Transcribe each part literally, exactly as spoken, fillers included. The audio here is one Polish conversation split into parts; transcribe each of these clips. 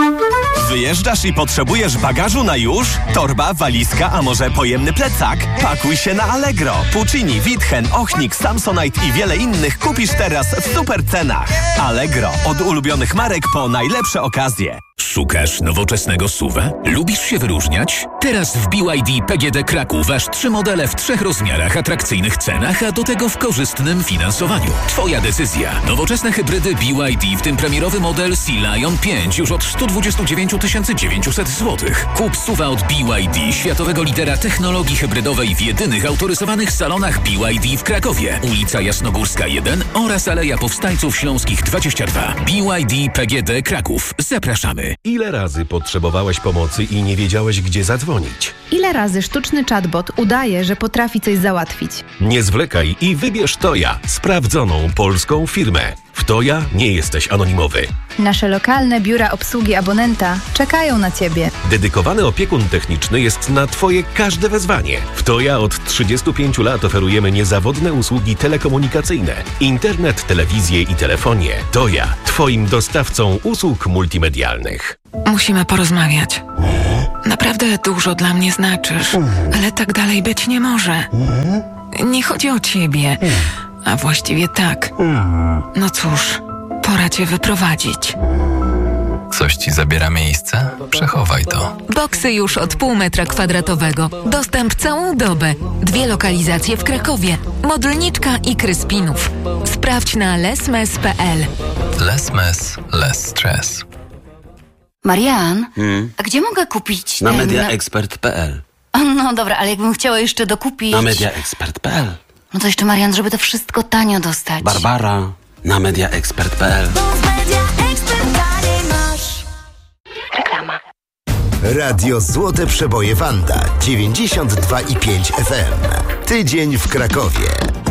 Wyjeżdżasz i potrzebujesz bagażu na już? Torba, walizka, a może pojemny plecak? Pakuj się na Allegro. Puccini, Witchen, Ochnik, Samsonite i wiele innych kupisz teraz w super cenach. Allegro. Od ulubionych marek po najlepsze okazje. Szukasz nowoczesnego S U V-a? Lubisz się wyróżniać? Teraz w B Y D P G D Kraków aż trzy modele w trzech rozmiarach, atrakcyjnych cenach, a do tego w korzystnym finansowaniu. Twoja decyzja. Nowoczesne hybrydy B Y D, w tym premierowy model Sea Lion pięć już od sto dwadzieścia dziewięć tysięcy dziewięćset złotych. Kup S U V-a od B Y D, światowego lidera technologii hybrydowej w jedynych autoryzowanych salonach B Y D w Krakowie. Ulica Jasnogórska jeden oraz Aleja Powstańców Śląskich dwadzieścia dwa. B Y D P G D Kraków. Zapraszamy. Ile razy potrzebowałeś pomocy i nie wiedziałeś, gdzie zadzwonić? Ile razy sztuczny chatbot udaje, że potrafi coś załatwić? Nie zwlekaj i wybierz Toja, sprawdzoną polską firmę. W Toja nie jesteś anonimowy. Nasze lokalne biura obsługi abonenta czekają na Ciebie. Dedykowany opiekun techniczny jest na Twoje każde wezwanie. W Toja od trzydziestu pięciu lat oferujemy niezawodne usługi telekomunikacyjne, internet, telewizję i telefonię. Toja, Twoim dostawcą usług multimedialnych. Musimy porozmawiać. Naprawdę dużo dla mnie znaczysz, ale tak dalej być nie może. Nie chodzi o ciebie, a właściwie tak. No cóż, pora cię wyprowadzić. Coś ci zabiera miejsce? Przechowaj to. Boksy już od pół metra kwadratowego. Dostęp całą dobę. Dwie lokalizacje w Krakowie. Modlniczka i Kryspinów. Sprawdź na lesmes kropka p l. Lesmes, less stress. Marian, hmm? a gdzie mogę kupić Na ten... mediaexpert kropka p l. No dobra, ale jakbym chciała jeszcze dokupić... Na mediaexpert kropka p l. No to jeszcze, Marian, żeby to wszystko tanio dostać. Barbara, na mediaexpert kropka p l. Reklama. Radio Złote Przeboje Wanda dziewięćdziesiąt dwa i pięć F M. Tydzień w Krakowie.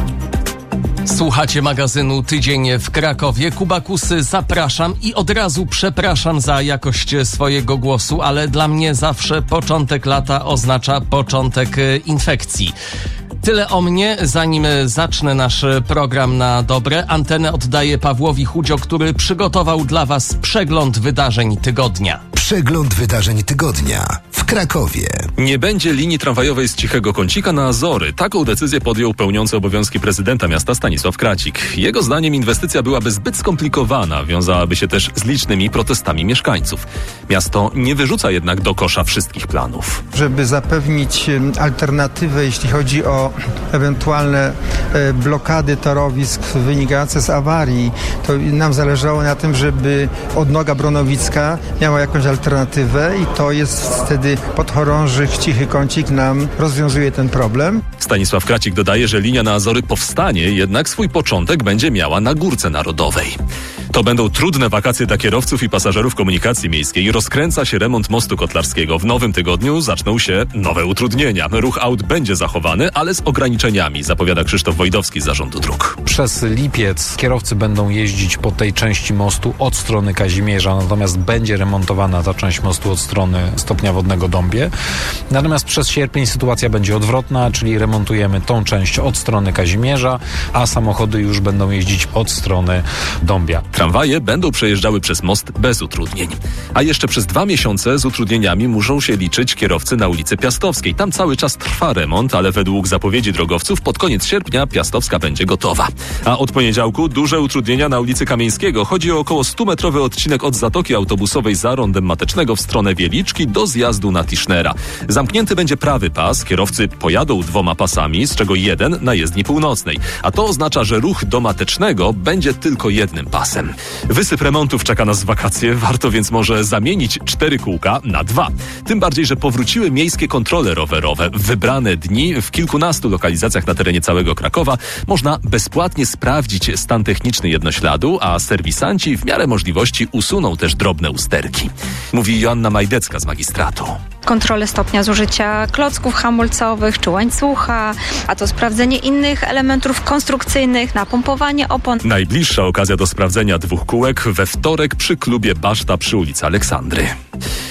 Słuchacie magazynu Tydzień w Krakowie. Kuba Kusy, zapraszam i od razu przepraszam za jakość swojego głosu, ale dla mnie zawsze początek lata oznacza początek infekcji. Tyle o mnie, zanim zacznę nasz program na dobre. Antenę oddaję Pawłowi Chudzio, który przygotował dla Was przegląd wydarzeń tygodnia. Przegląd wydarzeń tygodnia w Krakowie. Nie będzie linii tramwajowej z Cichego Kącika na Azory. Taką decyzję podjął pełniący obowiązki prezydenta miasta Stanisław Kracik. Jego zdaniem inwestycja byłaby zbyt skomplikowana, wiązałaby się też z licznymi protestami mieszkańców. Miasto nie wyrzuca jednak do kosza wszystkich planów. Żeby zapewnić alternatywę, jeśli chodzi o ewentualne blokady torowisk wynikające z awarii, to nam zależało na tym, żeby odnoga Bronowicka miała jakąś alternatywę i to jest wtedy Podchorążych, Cichy Kącik nam rozwiązuje ten problem. Stanisław Kracik dodaje, że linia na Azory powstanie, jednak swój początek będzie miała na Górce Narodowej. To będą trudne wakacje dla kierowców i pasażerów komunikacji miejskiej. Rozkręca się remont mostu kotlarskiego. W nowym tygodniu zaczną się nowe utrudnienia. Ruch aut będzie zachowany, ale z ograniczeniami, zapowiada Krzysztof Wojdowski z Zarządu Dróg. Przez lipiec kierowcy będą jeździć po tej części mostu od strony Kazimierza, natomiast będzie remontowana ta część mostu od strony stopnia wodnego Dąbie. Natomiast przez sierpień sytuacja będzie odwrotna, czyli remontujemy tą część od strony Kazimierza, a samochody już będą jeździć od strony Dąbia. Tramwaje będą przejeżdżały przez most bez utrudnień. A jeszcze przez dwa miesiące z utrudnieniami muszą się liczyć kierowcy na ulicy Piastowskiej. Tam cały czas trwa remont, ale według zapowiedzi drogowców pod koniec sierpnia Piastowska będzie gotowa. A od poniedziałku duże utrudnienia na ulicy Kamieńskiego. Chodzi o około stumetrowy odcinek od zatoki autobusowej za Rondem Matecznego w stronę Wieliczki do zjazdu na Tischnera. Zamknięty będzie prawy pas. Kierowcy pojadą dwoma pasami, z czego jeden na jezdni północnej. A to oznacza, że ruch do Matecznego będzie tylko jednym pasem. Wysyp remontów czeka nas w wakacje, warto więc może zamienić cztery kółka na dwa. Tym bardziej, że powróciły miejskie kontrole rowerowe. W wybrane dni w kilkunastu lokalizacjach na terenie całego Krakowa można bezpłatnie sprawdzić stan techniczny jednośladu, a serwisanci w miarę możliwości usuną też drobne usterki. Mówi Joanna Majdecka z magistratu. Kontrolę stopnia zużycia klocków hamulcowych czy łańcucha, a to sprawdzenie innych elementów konstrukcyjnych, napompowanie opon. Najbliższa okazja do sprawdzenia dwóch kółek we wtorek przy klubie Baszta przy ulicy Aleksandry.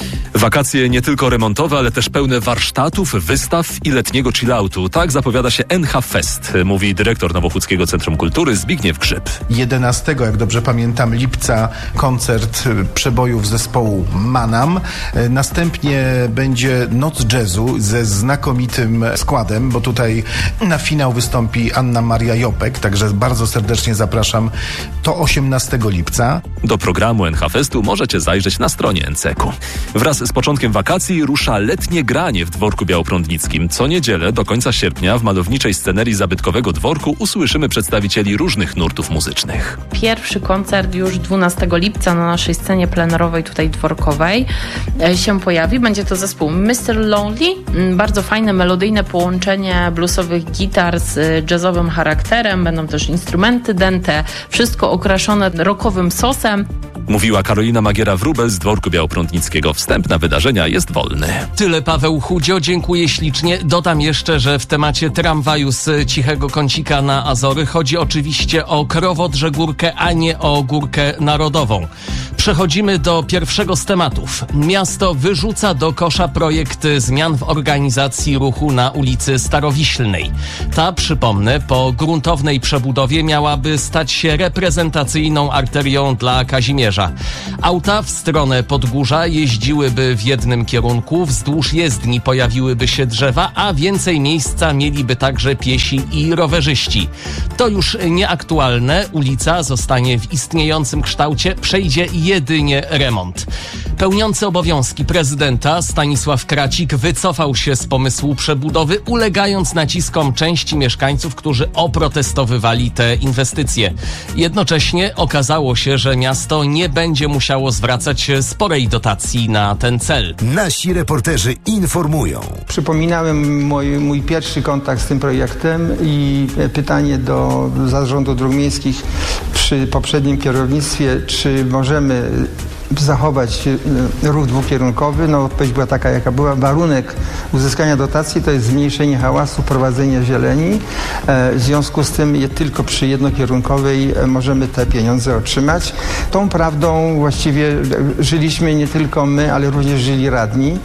Wakacje nie tylko remontowe, ale też pełne warsztatów, wystaw i letniego chilloutu. Tak zapowiada się N H Fest, mówi dyrektor Nowochódzkiego Centrum Kultury Zbigniew Grzyb. jedenastego, jak dobrze pamiętam, lipca koncert przebojów zespołu Manam. Następnie będzie Noc Jazzu ze znakomitym składem, bo tutaj na finał wystąpi Anna Maria Jopek, także bardzo serdecznie zapraszam. To osiemnastego lipca. Do programu N H Festu możecie zajrzeć na stronie N C E K u. Wraz z początkiem wakacji rusza letnie granie w Dworku Białoprądnickim. Co niedzielę do końca sierpnia w malowniczej scenerii zabytkowego dworku usłyszymy przedstawicieli różnych nurtów muzycznych. Pierwszy koncert już dwunastego lipca na naszej scenie plenerowej tutaj dworkowej się pojawi. Będzie to zespół mister Lonely. Bardzo fajne, melodyjne połączenie bluesowych gitar z jazzowym charakterem. Będą też instrumenty dęte. Wszystko okraszone rockowym sosem. Mówiła Karolina Magiera-Wróbel z Dworku Białoprądnickiego. Wstęp na wydarzenia jest wolny. Tyle Paweł Chudzio, dziękuję ślicznie. Dodam jeszcze, że w temacie tramwaju z Cichego Kącika na Azory chodzi oczywiście o Krowodrze Górkę, a nie o Górkę Narodową. Przechodzimy do pierwszego z tematów. Miasto wyrzuca do kosza projekt zmian w organizacji ruchu na ulicy Starowiślnej. Ta, przypomnę, po gruntownej przebudowie miałaby stać się reprezentacyjną arterią dla Kazimierza. Auta w stronę Podgórza jeździłyby w jednym kierunku, wzdłuż jezdni pojawiłyby się drzewa, a więcej miejsca mieliby także piesi i rowerzyści. To już nieaktualne, ulica zostanie w istniejącym kształcie, przejdzie jedynie remont. Pełniący obowiązki prezydenta Stanisław Kracik wycofał się z pomysłu przebudowy, ulegając naciskom części mieszkańców, którzy oprotestowywali te inwestycje. Jednocześnie okazało się, że miasto nie będzie musiało zwracać sporej dotacji na ten cel. Nasi reporterzy informują. Przypominałem mój, mój pierwszy kontakt z tym projektem i pytanie do Zarządu Dróg Miejskich przy poprzednim kierownictwie, czy możemy zachować ruch dwukierunkowy. No, odpowiedź była taka, jaka była. Warunek uzyskania dotacji to jest zmniejszenie hałasu, prowadzenie zieleni. W związku z tym je tylko przy jednokierunkowej możemy te pieniądze otrzymać. Tą prawdą właściwie żyliśmy nie tylko my, ale również żyli radni.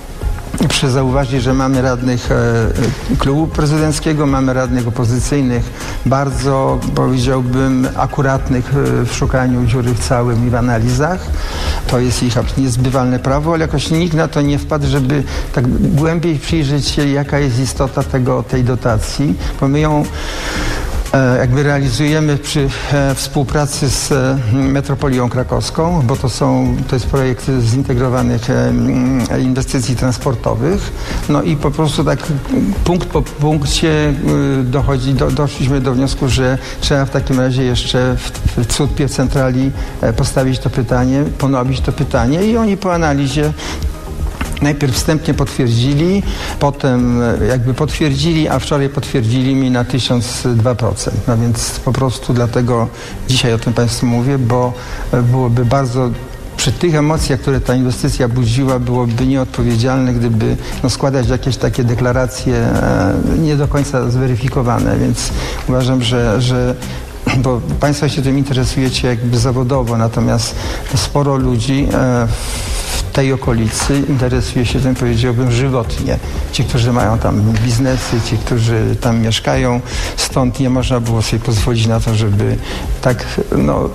Proszę zauważyć, że mamy radnych e, klubu prezydenckiego, mamy radnych opozycyjnych, bardzo, powiedziałbym, akuratnych e, w szukaniu dziury w całym i w analizach. To jest ich niezbywalne prawo, ale jakoś nikt na to nie wpadł, żeby tak głębiej przyjrzeć się, jaka jest istota tego, tej dotacji, bo my ją jakby realizujemy przy e, współpracy z e, metropolią krakowską, bo to są, to jest projekt zintegrowanych e, inwestycji transportowych. No i po prostu tak punkt po punkcie e, dochodzi, do, doszliśmy do wniosku, że trzeba w takim razie jeszcze w, w Cudpie, w centrali e, postawić to pytanie, ponowić to pytanie i oni po analizie najpierw wstępnie potwierdzili, potem jakby potwierdzili, a wczoraj potwierdzili mi na tysiąc dwa procent. No więc po prostu dlatego dzisiaj o tym Państwu mówię, bo byłoby bardzo przy tych emocjach, które ta inwestycja budziła, byłoby nieodpowiedzialne, gdyby no, składać jakieś takie deklaracje e, nie do końca zweryfikowane, więc uważam, że, że bo Państwo się tym interesujecie jakby zawodowo, natomiast sporo ludzi e, w tej okolicy interesuje się tym, powiedziałbym, żywotnie. Ci, którzy mają tam biznesy, ci, którzy tam mieszkają, stąd nie można było sobie pozwolić na to, żeby tak, no,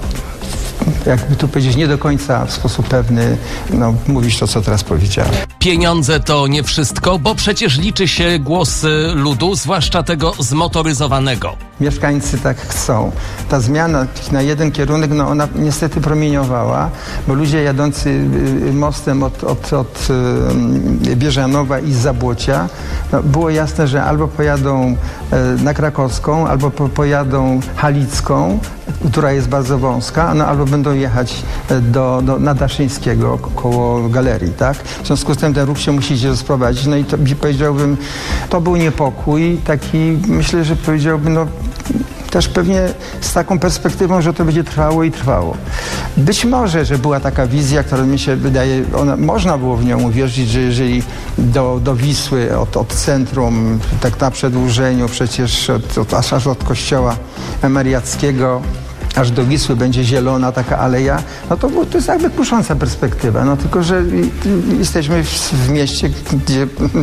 jakby tu powiedzieć, nie do końca w sposób pewny no, mówić to, co teraz powiedziałem. Pieniądze to nie wszystko, bo przecież liczy się głos ludu, zwłaszcza tego zmotoryzowanego. Mieszkańcy tak chcą. Ta zmiana na jeden kierunek, no ona niestety promieniowała, bo ludzie jadący mostem od, od, od Bieżanowa i z Zabłocia, no, było jasne, że albo pojadą na Krakowską, albo po, pojadą Halicką, która jest bardzo wąska, no albo będą jechać do, do, na Daszyńskiego koło galerii, tak? W związku z tym ten ruch się musi gdzieś rozprowadzić. No i to, powiedziałbym, to był niepokój taki, myślę, że powiedziałbym, no też pewnie z taką perspektywą, że to będzie trwało i trwało. Być może, że była taka wizja, która mi się wydaje, ona, można było w nią uwierzyć, że jeżeli do, do Wisły od, od centrum, tak na przedłużeniu przecież od, od, aż od kościoła Mariackiego aż do Wisły będzie zielona taka aleja, no to, to jest jakby kusząca perspektywa. No tylko, że jesteśmy w, w mieście, gdzie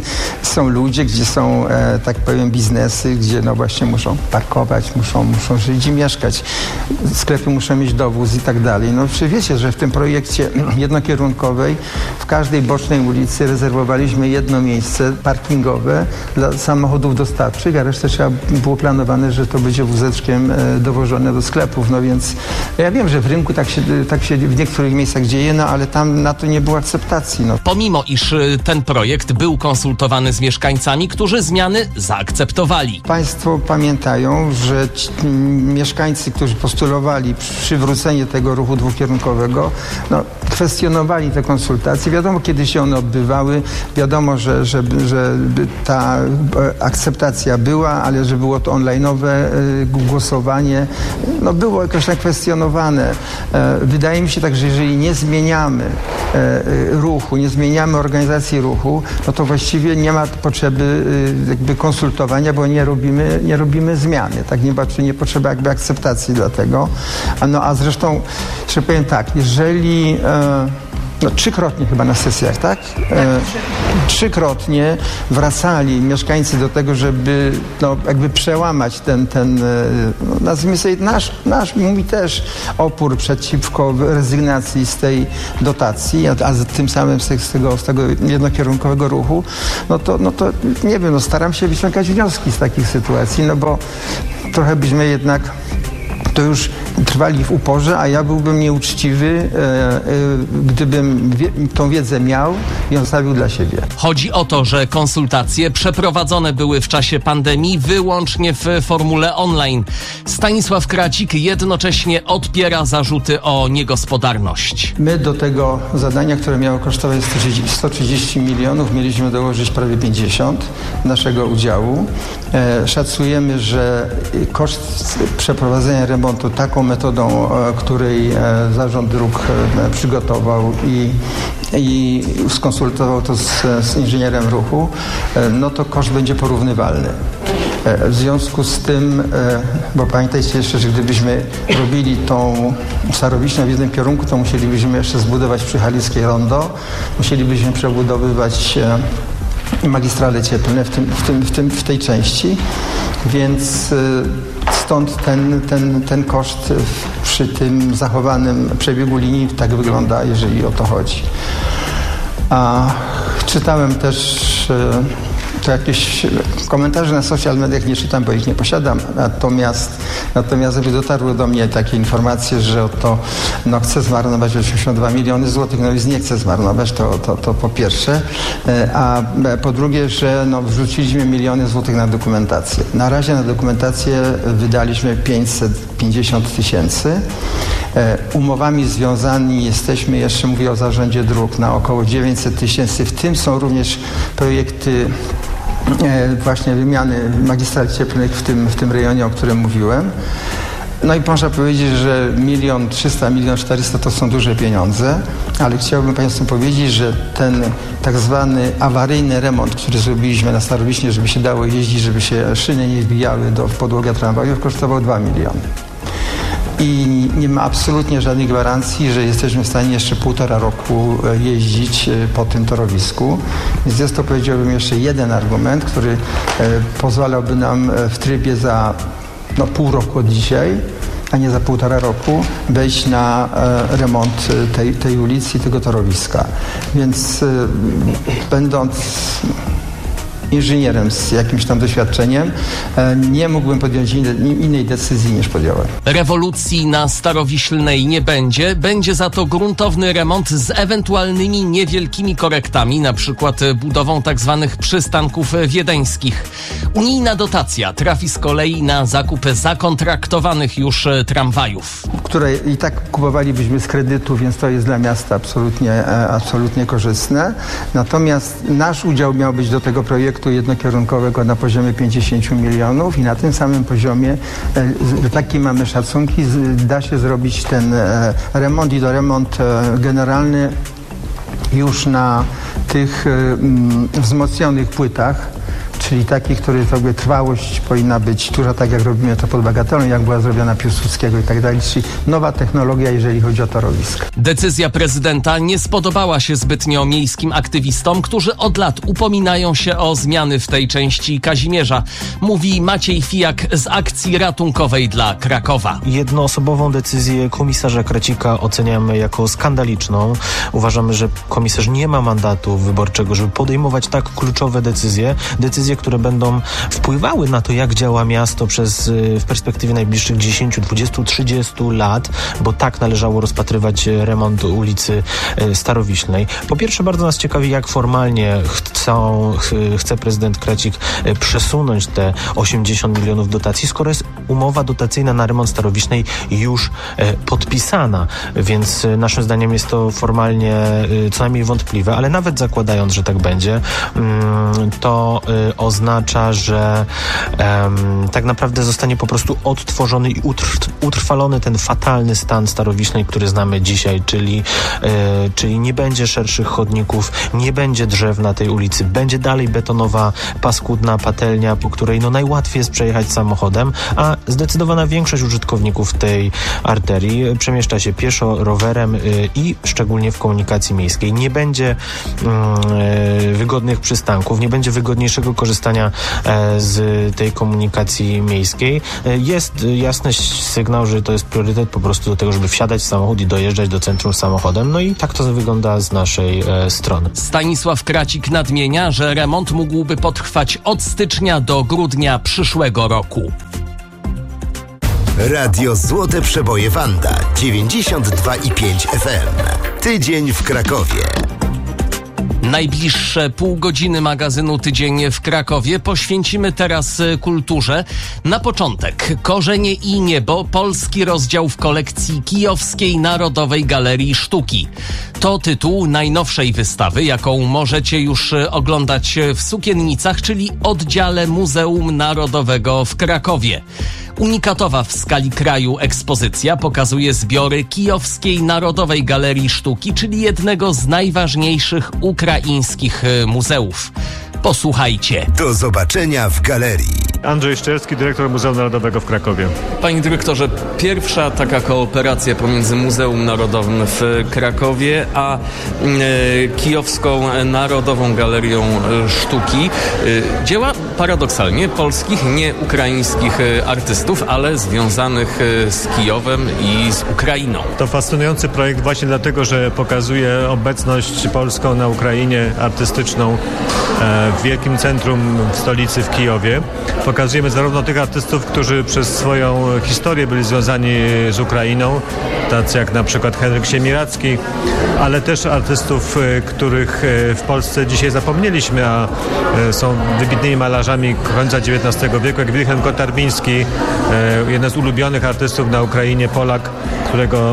są ludzie, gdzie są, e, tak powiem, biznesy, gdzie no właśnie muszą parkować, muszą, muszą żyć i mieszkać. Sklepy muszą mieć dowóz i tak dalej. No czy wiecie, że w tym projekcie jednokierunkowej w każdej bocznej ulicy rezerwowaliśmy jedno miejsce parkingowe dla samochodów dostawczych, a resztę trzeba było planowane, że to będzie wózeczkiem e, dowożone do sklepów. No więc ja wiem, że w rynku tak się, tak się w niektórych miejscach dzieje, no ale tam na to nie było akceptacji. No. Pomimo iż ten projekt był konsultowany z mieszkańcami, którzy zmiany zaakceptowali. Państwo pamiętają, że ci, m, mieszkańcy, którzy postulowali przywrócenie tego ruchu dwukierunkowego, no, kwestionowali te konsultacje. Wiadomo, kiedy się one odbywały, wiadomo, że, że, że ta akceptacja była, ale że było to online'owe y, głosowanie, no było jakoś tak kwestionowane. E, wydaje mi się tak, że jeżeli nie zmieniamy e, ruchu, nie zmieniamy organizacji ruchu, no to właściwie nie ma potrzeby e, jakby konsultowania, bo nie robimy, nie robimy zmiany. Tak, nie, nie potrzeba jakby akceptacji dla tego. A, no, a zresztą, że powiem tak, jeżeli e, no, trzykrotnie chyba na sesjach, tak? E, trzykrotnie wracali mieszkańcy do tego, żeby no, jakby przełamać ten, ten no, nazwijmy sobie, nasz, nasz mówi też opór przeciwko rezygnacji z tej dotacji, a, a z tym samym z tego, z tego jednokierunkowego ruchu, no to, no to nie wiem, no, staram się wyciągać wnioski z takich sytuacji, no bo trochę byśmy jednak to już trwali w uporze, a ja byłbym nieuczciwy, e, e, gdybym wie, tą wiedzę miał i ją zostawił dla siebie. Chodzi o to, że konsultacje przeprowadzone były w czasie pandemii wyłącznie w formule online. Stanisław Kracik jednocześnie odpiera zarzuty o niegospodarność. My do tego zadania, które miało kosztować sto trzydzieści milionów, mieliśmy dołożyć prawie pięćdziesiąt naszego udziału. E, szacujemy, że koszt przeprowadzenia remontu taką metodą, której Zarząd Dróg przygotował i, i skonsultował to z, z inżynierem ruchu, no to koszt będzie porównywalny. W związku z tym, bo pamiętajcie jeszcze, że gdybyśmy robili tą Starowiśnię w jednym kierunku, to musielibyśmy jeszcze zbudować przy Halickiej rondo, musielibyśmy przebudowywać magistrale cieplne w, tym, w, tym, w, tym, w tej części, więc stąd ten, ten, ten koszt przy tym zachowanym przebiegu linii tak wygląda, jeżeli o to chodzi. A czytałem też to jakieś komentarze na social mediach, nie czytam, bo ich nie posiadam, natomiast, natomiast jakby dotarły do mnie takie informacje, że oto no, chcę zmarnować osiemdziesiąt dwa miliony złotych, no więc nie chcę zmarnować, to, to, to po pierwsze, a po drugie, że no, wrzuciliśmy miliony złotych na dokumentację. Na razie na dokumentację wydaliśmy pięćset pięćdziesiąt tysięcy. Umowami związani jesteśmy, jeszcze mówię o Zarządzie Dróg, na około dziewięćset tysięcy, w tym są również projekty właśnie wymiany magistrali cieplnych w tym, w tym rejonie, o którym mówiłem. No i można powiedzieć, że milion trzysta, milion czterysta to są duże pieniądze, ale chciałbym Państwu powiedzieć, że ten tak zwany awaryjny remont, który zrobiliśmy na Starowiśnie, żeby się dało jeździć, żeby się szyny nie wbijały do podłogi tramwajów, kosztował dwa miliony. I nie ma absolutnie żadnej gwarancji, że jesteśmy w stanie jeszcze półtora roku jeździć po tym torowisku. Więc jest to, powiedziałbym, jeszcze jeden argument, który pozwalałby nam w trybie za no, pół roku od dzisiaj, a nie za półtora roku, wejść na remont tej, tej ulicy i tego torowiska. Więc będąc inżynierem z jakimś tam doświadczeniem, nie mógłbym podjąć innej decyzji niż podjąłem. Rewolucji na Starowiślnej nie będzie, będzie za to gruntowny remont z ewentualnymi niewielkimi korektami, na przykład budową tak zwanych przystanków wiedeńskich. Unijna dotacja trafi z kolei na zakup zakontraktowanych już tramwajów, które i tak kupowalibyśmy z kredytu, więc to jest dla miasta absolutnie, absolutnie korzystne. Natomiast nasz udział miał być do tego projektu jednokierunkowego na poziomie pięćdziesiąt milionów i na tym samym poziomie, takie mamy szacunki, da się zrobić ten remont i to remont generalny już na tych wzmocnionych płytach, czyli taki, który w ogóle trwałość powinna być duża, tak jak robimy to pod Bagatelą, jak była zrobiona Piłsudskiego i tak dalej, czyli nowa technologia, jeżeli chodzi o torowisko. Decyzja prezydenta nie spodobała się zbytnio miejskim aktywistom, którzy od lat upominają się o zmiany w tej części Kazimierza. Mówi Maciej Fijak z akcji ratunkowej dla Krakowa. Jednoosobową decyzję komisarza Kracika oceniamy jako skandaliczną. Uważamy, że komisarz nie ma mandatu wyborczego, żeby podejmować tak kluczowe decyzje. Decyzje, które będą wpływały na to, jak działa miasto przez w perspektywie najbliższych dziesięć, dwadzieścia, trzydzieści lat, bo tak należało rozpatrywać remont ulicy Starowiślnej. Po pierwsze, bardzo nas ciekawi, jak formalnie chcą, chce prezydent Kracik przesunąć te osiemdziesiąt milionów dotacji, skoro jest umowa dotacyjna na remont Starowiśnej już podpisana, więc naszym zdaniem jest to formalnie co najmniej wątpliwe, ale nawet zakładając, że tak będzie, to oznacza, że um, tak naprawdę zostanie po prostu odtworzony i utr- utrwalony ten fatalny stan Starowiśnej, który znamy dzisiaj, czyli, e, czyli nie będzie szerszych chodników, nie będzie drzew na tej ulicy, będzie dalej betonowa, paskudna patelnia, po której no najłatwiej jest przejechać samochodem, a zdecydowana większość użytkowników tej arterii przemieszcza się pieszo, rowerem y, i szczególnie w komunikacji miejskiej. Nie będzie y, wygodnych przystanków, nie będzie wygodniejszego korzystania y, z tej komunikacji miejskiej. Y, jest jasny sygnał, że to jest priorytet po prostu do tego, żeby wsiadać w samochód i dojeżdżać do centrum samochodem. No i tak to wygląda z naszej y, strony. Stanisław Kracik nadmienia, że remont mógłby potrwać od stycznia do grudnia przyszłego roku. Radio Złote Przeboje Wanda dziewięćdziesiąt dwa i pięć F M. Tydzień w Krakowie. Najbliższe pół godziny magazynu Tydzień w Krakowie poświęcimy teraz kulturze. Na początek Korzenie i niebo, polski rozdział w kolekcji Kijowskiej Narodowej Galerii Sztuki. To tytuł najnowszej wystawy, jaką możecie już oglądać w Sukiennicach, czyli oddziale Muzeum Narodowego w Krakowie. Unikatowa w skali kraju ekspozycja pokazuje zbiory Kijowskiej Narodowej Galerii Sztuki, czyli jednego z najważniejszych ukraińskich muzeów. Posłuchajcie. Do zobaczenia w galerii. Andrzej Szczerski, dyrektor Muzeum Narodowego w Krakowie. Panie dyrektorze, pierwsza taka kooperacja pomiędzy Muzeum Narodowym w Krakowie a e, Kijowską Narodową Galerią Sztuki. E, dzieła paradoksalnie polskich, nie ukraińskich artystów, ale związanych z Kijowem i z Ukrainą. To fascynujący projekt właśnie dlatego, że pokazuje obecność polską na Ukrainie, artystyczną e, w wielkim centrum w stolicy, w Kijowie. Pokazujemy zarówno tych artystów, którzy przez swoją historię byli związani z Ukrainą, tacy jak na przykład Henryk Siemiracki, ale też artystów, których w Polsce dzisiaj zapomnieliśmy, a są wybitnymi malarzami końca dziewiętnastego wieku, jak Wilhelm Kotarbiński, jeden z ulubionych artystów na Ukrainie, Polak, którego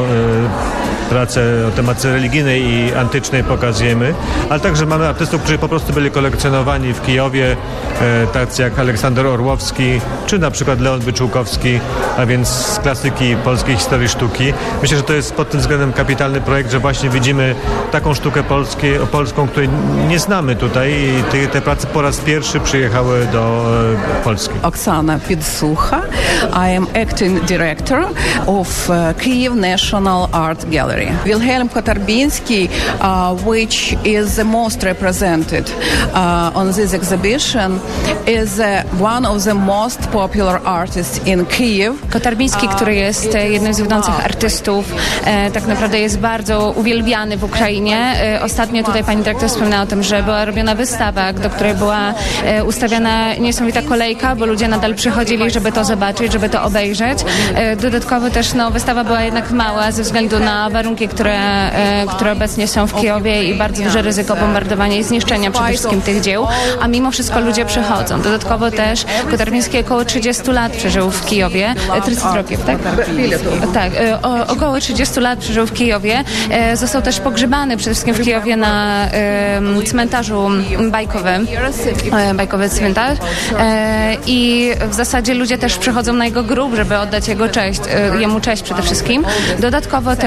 pracę o tematyce religijnej i antycznej pokazujemy, ale także mamy artystów, którzy po prostu byli kolekcjonowani w Kijowie, e, tacy jak Aleksander Orłowski, czy na przykład Leon Wyczółkowski, a więc z klasyki polskiej historii sztuki. Myślę, że to jest pod tym względem kapitalny projekt, że właśnie widzimy taką sztukę polskie, polską, której nie znamy tutaj i te, te prace po raz pierwszy przyjechały do e, Polski. Oksana Підсуха. I am acting director of uh, Kyiv National Art Gallery. Wilhelm Kotarbiński, uh, which is the most represented uh, on this exhibition, is uh, one of the most popular artists in Kyiv. Kotarbiński, który jest jednym z wiodących artystów, e, tak naprawdę jest bardzo uwielbiany w Ukrainie. E, ostatnio tutaj pani dyrektor wspomniała o tym, że była robiona wystawa, do której była e, ustawiana niesamowita kolejka, bo ludzie nadal przychodzili, żeby to zobaczyć, żeby to obejrzeć. E, dodatkowo też no, wystawa była jednak mała ze względu na warunki, które, e, które obecnie są w Kijowie i bardzo duże ryzyko bombardowania i zniszczenia przede wszystkim tych dzieł, a mimo wszystko ludzie przychodzą. Dodatkowo też Kotarbiński około trzydzieści lat przeżył w Kijowie. trzydzieści roków, tak? Tak, e, o, około trzydzieści lat przeżył w Kijowie. E, został też pogrzebany przede wszystkim w Kijowie na e, cmentarzu bajkowym. E, bajkowy cmentarz. E, I w zasadzie ludzie też przychodzą na jego grób, żeby oddać jego cześć, e, jemu cześć przede wszystkim. Dodatkowo też e,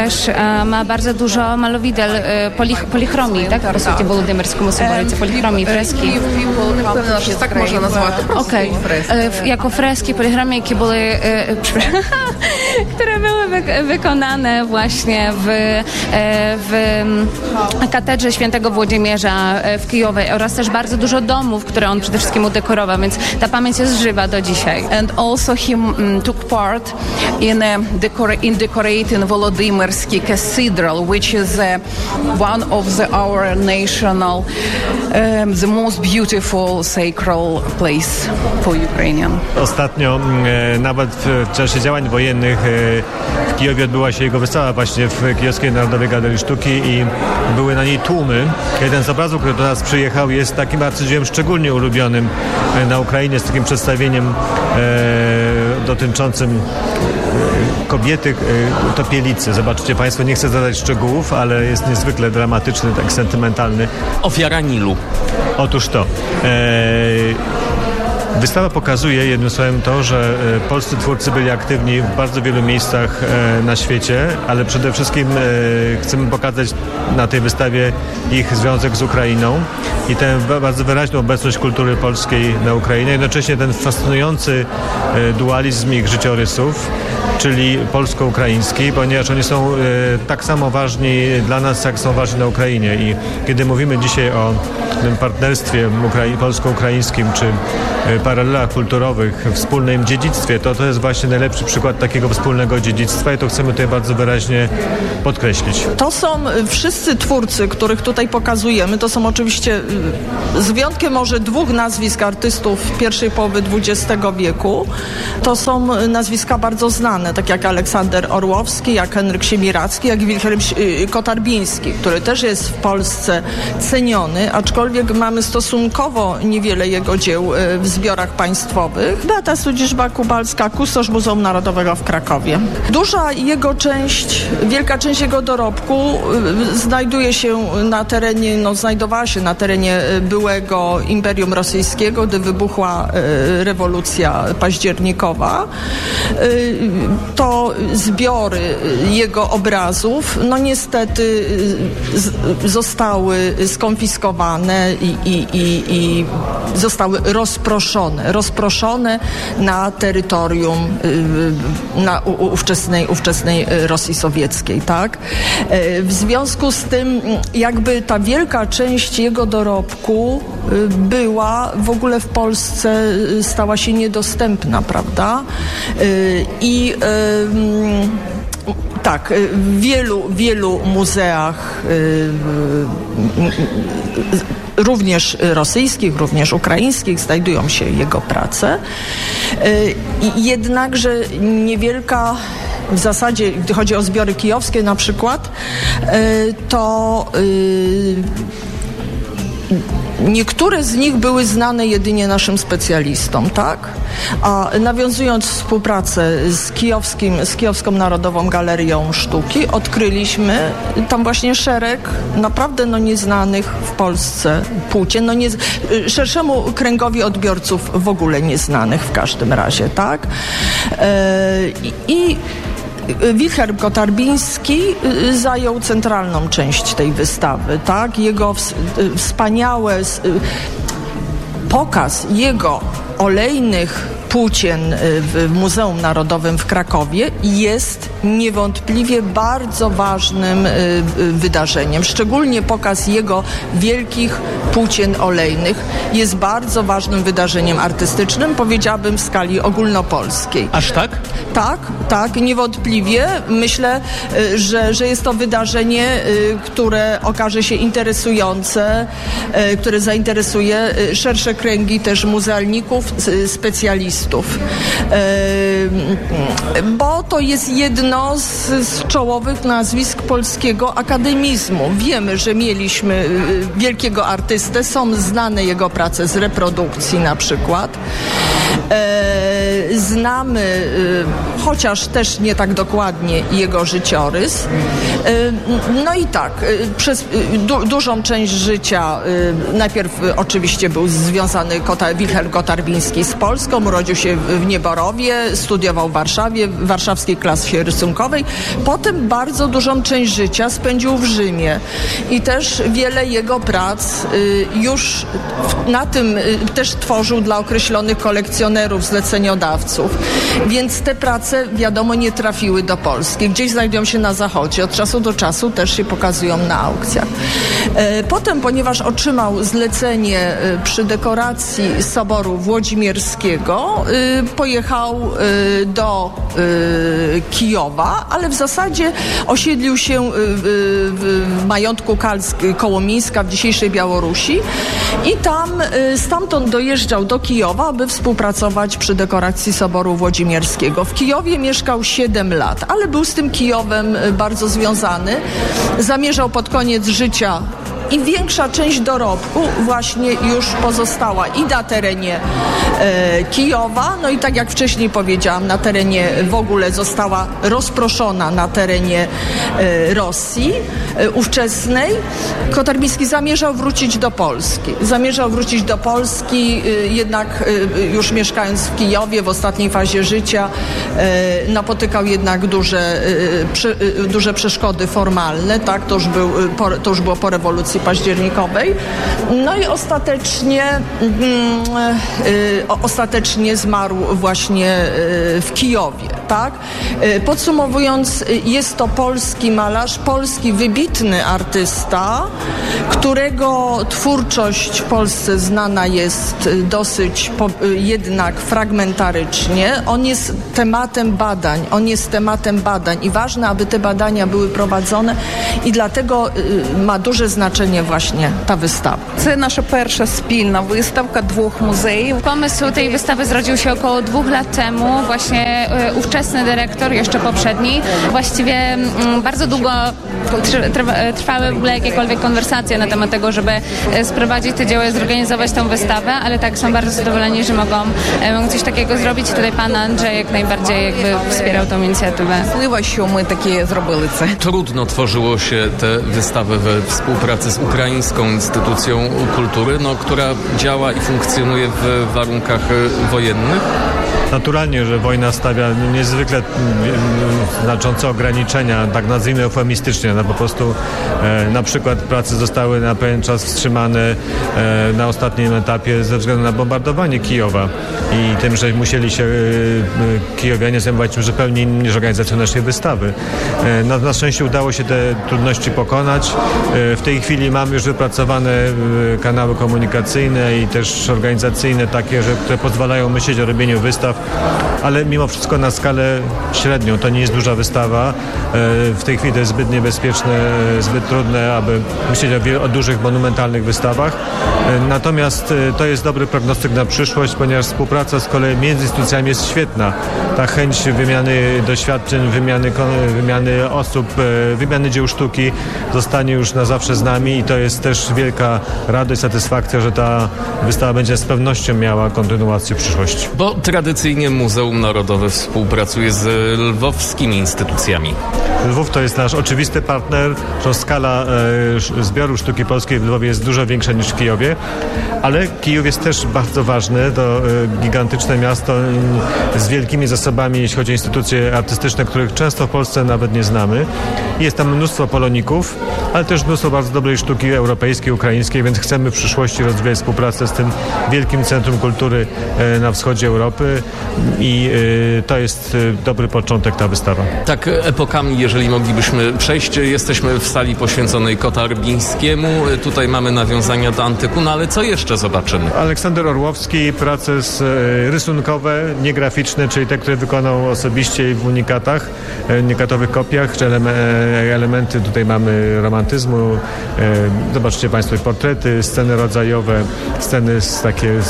e, ma bardzo dużo malowidel, e, polich, polichromii, tak? Po suті Володимирському соборі, це поліхромії, freski. Tak można nazwać. Okej. Okay. Jako freski, polichromie, jakie były, e, które były wy, wykonane właśnie w, e, w katedrze świętego Włodzimierza w Kijowie oraz też bardzo dużo domów, które on przede wszystkim udekorował, więc ta pamięć jest żywa do dzisiaj. And also he um, took part in a decor- in decorating Volodymyrsky Cathedral, which is uh, one of the our national, um, the most beautiful sacred place for Ukrainian. Ostatnio e, nawet w czasie działań wojennych e, w Kijowie odbyła się jego wystawa właśnie w Kijowskiej Narodowej Galerii Sztuki i były na niej tłumy. Jeden z obrazów, który do nas przyjechał, jest takim arcydziełem szczególnie ulubionym e, na Ukrainie, z takim przedstawieniem e, dotyczącym e, kobiety e, topielicy. Zobaczycie Państwo, nie chcę zadać szczegółów, ale jest niezwykle dramatyczny, tak sentymentalny. Ofiara Nilu. Otóż to. E, Wystawa pokazuje jednym słowem to, że polscy twórcy byli aktywni w bardzo wielu miejscach na świecie, ale przede wszystkim chcemy pokazać na tej wystawie ich związek z Ukrainą i tę bardzo wyraźną obecność kultury polskiej na Ukrainie, jednocześnie ten fascynujący dualizm ich życiorysów, czyli polsko-ukraiński, ponieważ oni są tak samo ważni dla nas, jak są ważni na Ukrainie. I kiedy mówimy dzisiaj o tym partnerstwie ukrai- polsko-ukraińskim, czy paralelach kulturowych, wspólnym dziedzictwie, to to jest właśnie najlepszy przykład takiego wspólnego dziedzictwa i to chcemy tutaj bardzo wyraźnie podkreślić. To są wszyscy twórcy, których tutaj pokazujemy, to są oczywiście z wyjątkiem może dwóch nazwisk artystów pierwszej połowy dwudziestego wieku, to są nazwiska bardzo znane, tak jak Aleksander Orłowski, jak Henryk Siemiracki, jak Wilhelm Kotarbiński, który też jest w Polsce ceniony, aczkolwiek mamy stosunkowo niewiele jego dzieł w zbiorach państwowych. Beata Studziszba-Kubalska, kustosz Muzeum Narodowego w Krakowie. Duża jego część, wielka część jego dorobku znajduje się na terenie, no znajdowała się na terenie byłego Imperium Rosyjskiego, gdy wybuchła rewolucja październikowa. To zbiory jego obrazów, no niestety zostały skonfiskowane i, i, i, i zostały rozproszone, rozproszone na terytorium na ówczesnej, ówczesnej Rosji Sowieckiej, tak? W związku z tym jakby ta wielka część jego dorobku była w ogóle w Polsce, stała się niedostępna, prawda? I tak, w wielu, wielu muzeach również rosyjskich, również ukraińskich znajdują się jego prace. Jednakże niewielka, w zasadzie, gdy chodzi o zbiory kijowskie na przykład, to niektóre z nich były znane jedynie naszym specjalistom, tak? A nawiązując współpracę z kijowskim, z Kijowską Narodową Galerią Sztuki, odkryliśmy tam właśnie szereg naprawdę no, nieznanych w Polsce płócien, no, nie, szerszemu kręgowi odbiorców w ogóle nieznanych w każdym razie, tak? E, i Wilhelm Kotarbiński zajął centralną część tej wystawy, tak? Jego wspaniałe pokaz jego olejnych płócien w Muzeum Narodowym w Krakowie jest niewątpliwie bardzo ważnym wydarzeniem. Szczególnie pokaz jego wielkich płócien olejnych jest bardzo ważnym wydarzeniem artystycznym, powiedziałabym w skali ogólnopolskiej. Aż tak? Tak, tak, niewątpliwie. Myślę, że, że jest to wydarzenie, które okaże się interesujące, które zainteresuje szersze kręgi też muzealników, specjalistów. Bo to jest jedno z, z czołowych nazwisk polskiego akademizmu. Wiemy, że mieliśmy wielkiego artystę, są znane jego prace z reprodukcji na przykład. Znamy, chociaż też nie tak dokładnie, jego życiorys. No i tak, przez du- dużą część życia najpierw oczywiście był związany Kota- Wilhelm Kotarbiński z Polską, urodził urodził się w Nieborowie, studiował w Warszawie, w warszawskiej klasie rysunkowej. Potem bardzo dużą część życia spędził w Rzymie i też wiele jego prac y, już na tym y, też tworzył dla określonych kolekcjonerów, zleceniodawców. Więc te prace, wiadomo, nie trafiły do Polski. Gdzieś znajdują się na zachodzie. Od czasu do czasu też się pokazują na aukcjach. Y, potem, ponieważ otrzymał zlecenie y, przy dekoracji Soboru Włodzimierskiego, y, pojechał y, do y, Kijowa, ale w zasadzie osiedlił się y, w, w majątku Kalsk koło Mińska w dzisiejszej Białorusi i tam y, stamtąd dojeżdżał do Kijowa, aby współpracować przy dekoracji Soboru Włodzimierskiego. W Kijowie mieszkał siedem lat, ale był z tym Kijowem y, bardzo związany. Zamierzał pod koniec życia i większa część dorobku właśnie już pozostała i na terenie e, Kijowa, no i tak jak wcześniej powiedziałam, na terenie w ogóle została rozproszona na terenie e, Rosji e, ówczesnej. Kotarbiński zamierzał wrócić do Polski. Zamierzał wrócić do Polski, e, jednak e, już mieszkając w Kijowie w ostatniej fazie życia e, napotykał jednak duże, e, prze, e, duże przeszkody formalne, tak, to już, był, po, to już było po rewolucji październikowej. No i ostatecznie mm, y, ostatecznie zmarł właśnie y, w Kijowie, tak? Y, podsumowując, y, jest to polski malarz, polski wybitny artysta, którego twórczość w Polsce znana jest y, dosyć po, y, jednak fragmentarycznie. On jest tematem badań, on jest tematem badań i ważne, aby te badania były prowadzone i dlatego y, ma duże znaczenie właśnie ta wystawa. Це наша перша спільна виставка двох музеїв. Pomysł tej wystawy zrodził się około dwóch lat temu. Właśnie y, ówczesny dyrektor, jeszcze poprzedni, właściwie mm, bardzo długo trwa, trwały w ogóle jakiekolwiek konwersacje na temat tego, żeby y, sprowadzić te dzieła i zorganizować tą wystawę, ale tak są bardzo zadowoleni, że mogą, y, mogą coś takiego zrobić. Tutaj pan Andrzej jak najbardziej jakby wspierał tą inicjatywę. Możliwe, що ми таке зробили це. Trudno tworzyło się tę wystawę we współpracy z ukraińską instytucją kultury, no, która działa i funkcjonuje w warunkach wojennych? Naturalnie, że wojna stawia niezwykle znaczące ograniczenia, tak nazwijmy eufemistycznie, no po prostu e, na przykład prace zostały na pewien czas wstrzymane e, na ostatnim etapie ze względu na bombardowanie Kijowa i tym, że musieli się e, kijowianie zajmować czymś zupełnie innym niż organizacją naszej wystawy. E, na, na szczęście udało się te trudności pokonać. E, w tej chwili mamy już wypracowane e, kanały komunikacyjne i też organizacyjne takie, że, które pozwalają myśleć o robieniu wystaw, ale mimo wszystko na skalę średnią. To nie jest duża wystawa. W tej chwili to jest zbyt niebezpieczne, zbyt trudne, aby myśleć o, o dużych, monumentalnych wystawach. Natomiast to jest dobry prognostyk na przyszłość, ponieważ współpraca z kolei między instytucjami jest świetna. Ta chęć wymiany doświadczeń, wymiany, wymiany osób, wymiany dzieł sztuki zostanie już na zawsze z nami i to jest też wielka radość, satysfakcja, że ta wystawa będzie z pewnością miała kontynuację w przyszłości. Bo tradycyjnie Muzeum Narodowe współpracuje z lwowskimi instytucjami. Lwów to jest nasz oczywisty partner, że skala e, zbioru sztuki polskiej w Lwowie jest dużo większa niż w Kijowie, ale Kijów jest też bardzo ważny, to e, gigantyczne miasto e, z wielkimi zasobami, jeśli chodzi o instytucje artystyczne, których często w Polsce nawet nie znamy. Jest tam mnóstwo poloników, ale też mnóstwo bardzo dobrej sztuki europejskiej, ukraińskiej, więc chcemy w przyszłości rozwijać współpracę z tym wielkim centrum kultury e, na wschodzie Europy i e, to jest e, dobry początek ta wystawa. Tak, epokami, jeżeli moglibyśmy przejść, jesteśmy w sali poświęconej Kotarbińskiemu. Tutaj mamy nawiązania do antyku, no ale co jeszcze zobaczymy? Aleksander Orłowski, prace z, e, rysunkowe, niegraficzne, czyli te, które wykonał osobiście i w unikatach, e, unikatowych kopiach, czy eleme, elementy, tutaj mamy romantyzmu, e, zobaczcie Państwo portrety, sceny rodzajowe, sceny takie e,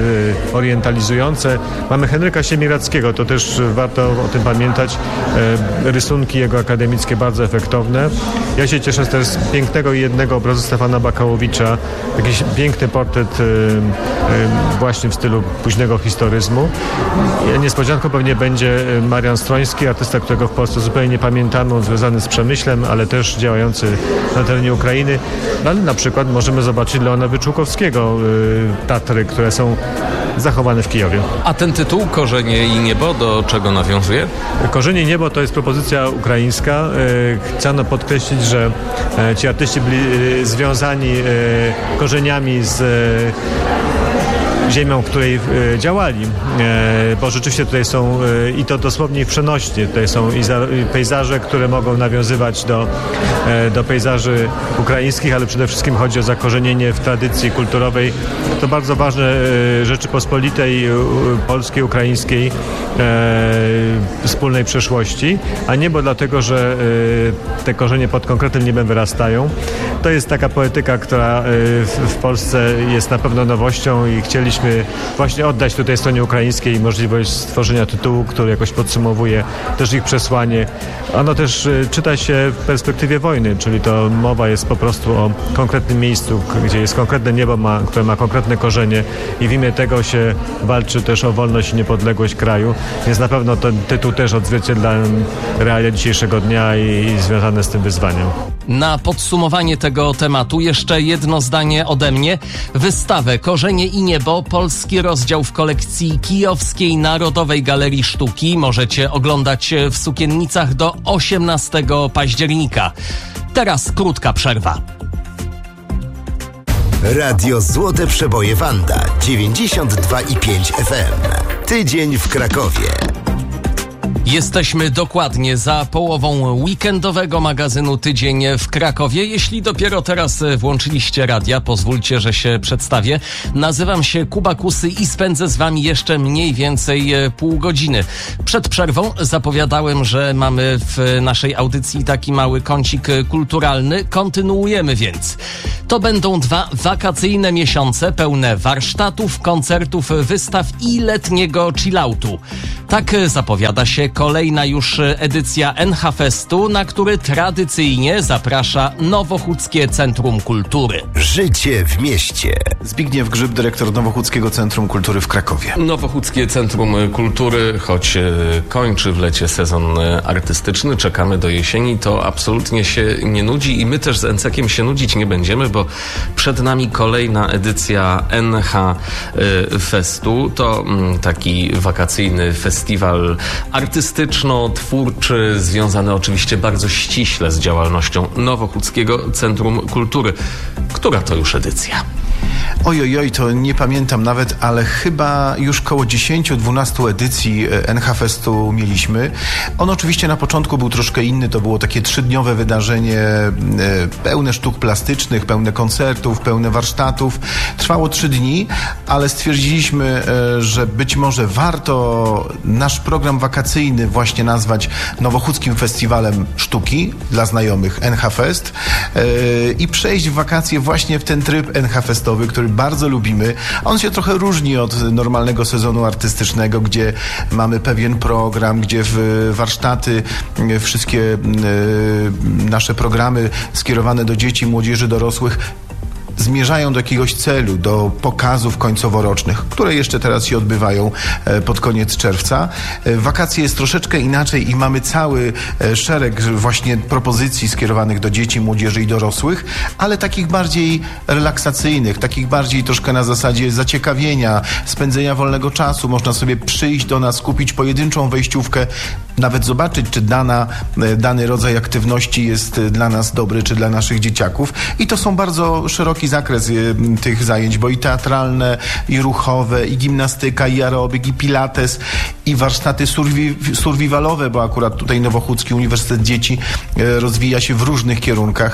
orientalizujące. Mamy Henryka Siemiradzkiego, to też warto o tym pamiętać, e, rysunki jego akademickie bardzo efektowne. Ja się cieszę też z pięknego i jednego obrazu Stefana Bakałowicza, jakiś piękny portret y, y, właśnie w stylu późnego historyzmu. Niespodzianką pewnie będzie Marian Stroński, artysta, którego w Polsce zupełnie nie pamiętamy, on związany z Przemyślem, ale też działający na terenie Ukrainy. No, ale na przykład możemy zobaczyć Leona Wyczółkowskiego, y, Tatry, które są zachowane w Kijowie. A ten tytuł Korzenie i niebo do czego nawiązuje? Korzenie i niebo to jest propozycja ukraińska. Chciano podkreślić, że ci artyści byli związani korzeniami z ziemią, w której e, działali, e, bo rzeczywiście tutaj są e, i to dosłownie przenośnie, tutaj są i, za, i pejzaże, które mogą nawiązywać do, e, do pejzaży ukraińskich, ale przede wszystkim chodzi o zakorzenienie w tradycji kulturowej. To bardzo ważne e, Rzeczypospolitej e, polskiej, ukraińskiej e, wspólnej przeszłości, a nie bo dlatego, że e, te korzenie pod konkretnym niebem wyrastają. To jest taka poetyka, która e, w, w Polsce jest na pewno nowością i chcieliśmy właśnie oddać tutaj stronie ukraińskiej możliwość stworzenia tytułu, który jakoś podsumowuje też ich przesłanie. Ono też y, czyta się w perspektywie wojny, czyli to mowa jest po prostu o konkretnym miejscu, gdzie jest konkretne niebo, ma, które ma konkretne korzenie i w imię tego się walczy też o wolność i niepodległość kraju, więc na pewno ten tytuł też odzwierciedla realia dzisiejszego dnia i, i związane z tym wyzwaniem. Na podsumowanie tego tematu jeszcze jedno zdanie ode mnie. Wystawę Korzenie i niebo, polski rozdział w kolekcji Kijowskiej Narodowej Galerii Sztuki możecie oglądać w Sukiennicach do osiemnastego października. Teraz krótka przerwa. Radio Złote Przeboje Wanda dziewięćdziesiąt dwa i pięć F M. Tydzień w Krakowie. Jesteśmy dokładnie za połową weekendowego magazynu Tydzień w Krakowie. Jeśli dopiero teraz włączyliście radia, pozwólcie, że się przedstawię. Nazywam się Kuba Kusy i spędzę z wami jeszcze mniej więcej pół godziny. Przed przerwą zapowiadałem, że mamy w naszej audycji taki mały kącik kulturalny. Kontynuujemy więc. To będą dwa wakacyjne miesiące pełne warsztatów, koncertów, wystaw i letniego chilloutu. Tak zapowiada się kolejna już edycja N H Festu, na który tradycyjnie zaprasza Nowochódzkie Centrum Kultury. Życie w mieście. Zbigniew Grzyb, dyrektor Nowochódzkiego Centrum Kultury w Krakowie. Nowochódzkie Centrum Kultury, choć kończy w lecie sezon artystyczny, czekamy do jesieni, to absolutnie się nie nudzi i my też z Encekiem się nudzić nie będziemy, bo przed nami kolejna edycja N H Festu. To taki wakacyjny festiwal artystyczno-twórczy, związany oczywiście bardzo ściśle z działalnością Nowochódzkiego Centrum Kultury. Która to już edycja? Oj, oj, oj, to nie pamiętam nawet, ale chyba już koło dziesięć dwanaście edycji N H Festu mieliśmy. On oczywiście na początku był troszkę inny, to było takie trzydniowe wydarzenie, pełne sztuk plastycznych, pełne koncertów, pełne warsztatów. Trwało trzy dni, ale stwierdziliśmy, że być może warto nasz program wakacyjny właśnie nazwać Nowochódzkim Festiwalem Sztuki dla znajomych N H Fest i przejść w wakacje właśnie w ten tryb N H Festowy, który bardzo lubimy. On się trochę różni od normalnego sezonu artystycznego, gdzie mamy pewien program, gdzie w warsztaty, wszystkie nasze programy skierowane do dzieci, młodzieży, dorosłych zmierzają do jakiegoś celu, do pokazów końcoworocznych, które jeszcze teraz się odbywają pod koniec czerwca. Wakacje jest troszeczkę inaczej i mamy cały szereg właśnie propozycji skierowanych do dzieci, młodzieży i dorosłych, ale takich bardziej relaksacyjnych, takich bardziej troszkę na zasadzie zaciekawienia, spędzenia wolnego czasu. Można sobie przyjść do nas, kupić pojedynczą wejściówkę, nawet zobaczyć, czy dana, dany rodzaj aktywności jest dla nas dobry, czy dla naszych dzieciaków. I to są bardzo szeroki zakres tych zajęć, bo i teatralne, i ruchowe, i gimnastyka, i aerobik, i pilates, i warsztaty survi- survivalowe, bo akurat tutaj Nowochódzki Uniwersytet Dzieci rozwija się w różnych kierunkach,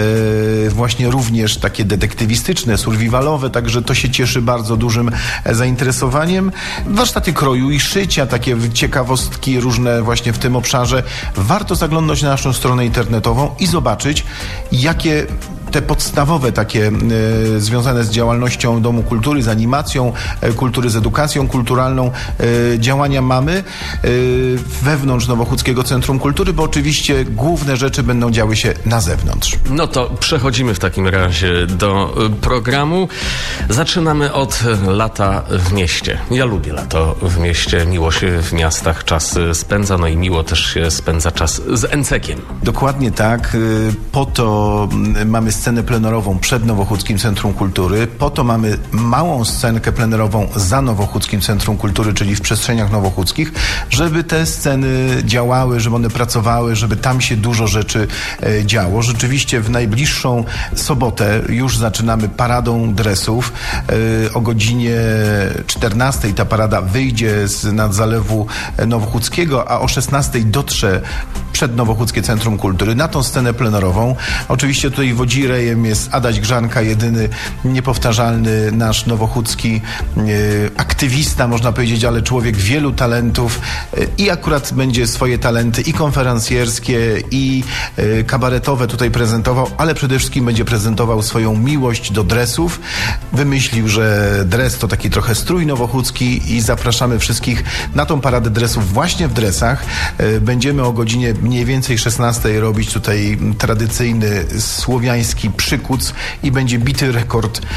właśnie również takie detektywistyczne, survivalowe, także to się cieszy bardzo dużym zainteresowaniem. Warsztaty kroju i szycia, takie ciekawostki różne właśnie w tym obszarze. Warto zaglądać na naszą stronę internetową i zobaczyć, jakie te podstawowe takie e, związane z działalnością Domu Kultury, z animacją e, kultury, z edukacją kulturalną e, działania wydarzenia mamy yy, wewnątrz Nowochódzkiego Centrum Kultury, bo oczywiście główne rzeczy będą działy się na zewnątrz. No to przechodzimy w takim razie do programu. Zaczynamy od lata w mieście. Ja lubię lato w mieście, miło się w miastach czas spędza, no i miło też się spędza czas z Encekiem. Dokładnie tak. Po to mamy scenę plenerową przed Nowochódzkim Centrum Kultury, po to mamy małą scenkę plenerową za Nowochódzkim Centrum Kultury, czyli w przestrzeniach nowochódzkich, żeby te sceny działały, żeby one pracowały, żeby tam się dużo rzeczy e, działo. Rzeczywiście w najbliższą sobotę już zaczynamy paradą dresów. E, o godzinie czternastej ta parada wyjdzie z nad Zalewu Nowochódzkiego, a o szesnastej dotrze przed Nowochódzkie Centrum Kultury na tą scenę plenerową. Oczywiście tutaj wodzirejem jest Adaś Grzanka, jedyny niepowtarzalny nasz nowochódzki e, aktywista, można powiedzieć, ale człowiek wielu talentów e, i akurat będzie swoje talenty i konferencjerskie, i e, kabaretowe tutaj prezentował, ale przede wszystkim będzie prezentował swoją miłość do dresów. Wymyślił, że dres to taki trochę strój nowochódzki i zapraszamy wszystkich na tą paradę dresów właśnie w dresach. E, będziemy o godzinie mniej więcej szesnastej robić tutaj tradycyjny słowiański przykuc i będzie bity rekord e,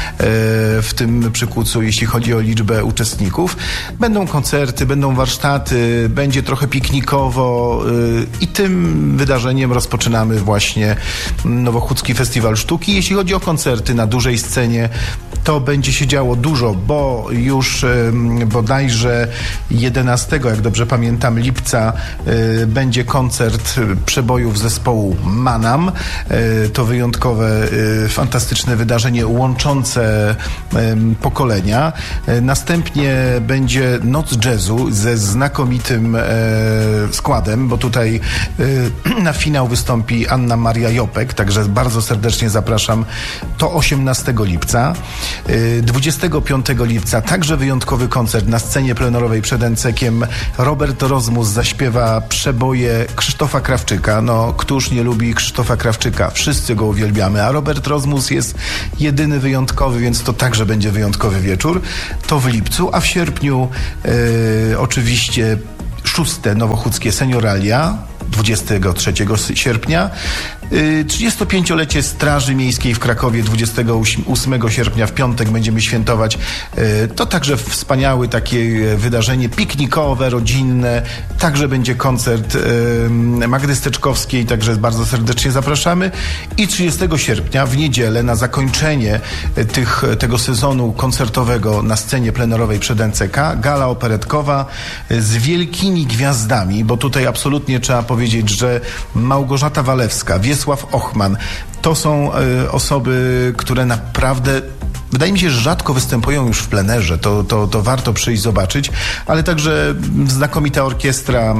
w tym przykucu, jeśli chodzi o liczbę uczestników. Będą koncerty, będą warsztaty, będzie trochę piknikowo e, i tym wydarzeniem rozpoczynamy właśnie Nowochódzki Festiwal Sztuki. Jeśli chodzi o koncerty na dużej scenie, to będzie się działo dużo, bo już e, bodajże jedenastego, jak dobrze pamiętam, lipca e, będzie koncert przebojów zespołu Manam. E, to wyjątkowe, e, fantastyczne wydarzenie łączące e, pokolenia. E, następnie będzie Noc Jazzu ze znakomitym e, składem, bo tutaj e, na finał wystąpi Anna Maria Jopek, także bardzo serdecznie zapraszam. To osiemnastego lipca. E, dwudziestego piątego lipca także wyjątkowy koncert na scenie plenerowej przed Encekiem. Robert Rozmus zaśpiewa przeboje Krzysztofa Krawczyka. No, któż nie lubi Krzysztofa Krawczyka? Wszyscy go uwielbiamy, a Robert Rozmus jest jedyny wyjątkowy, więc to także będzie wyjątkowy wieczór. To w lipcu, a w sierpniu e, oczywiście szóste Nowochódzkie Senioralia, dwudziestego trzeciego sierpnia. trzydziestopięciolecie Straży Miejskiej w Krakowie, dwudziestego ósmego sierpnia w piątek będziemy świętować. To także wspaniałe takie wydarzenie piknikowe, rodzinne. Także będzie koncert Magdy Steczkowskiej, także bardzo serdecznie zapraszamy. I trzydziestego sierpnia w niedzielę na zakończenie tych, tego sezonu koncertowego na scenie plenerowej przed N C K gala operetkowa z wielkimi gwiazdami, bo tutaj absolutnie trzeba powiedzieć, że Małgorzata Walewska, Wiesław Ochman, to są y, osoby, które naprawdę, wydaje mi się, że rzadko występują już w plenerze, to, to, to warto przyjść zobaczyć, ale także znakomita orkiestra,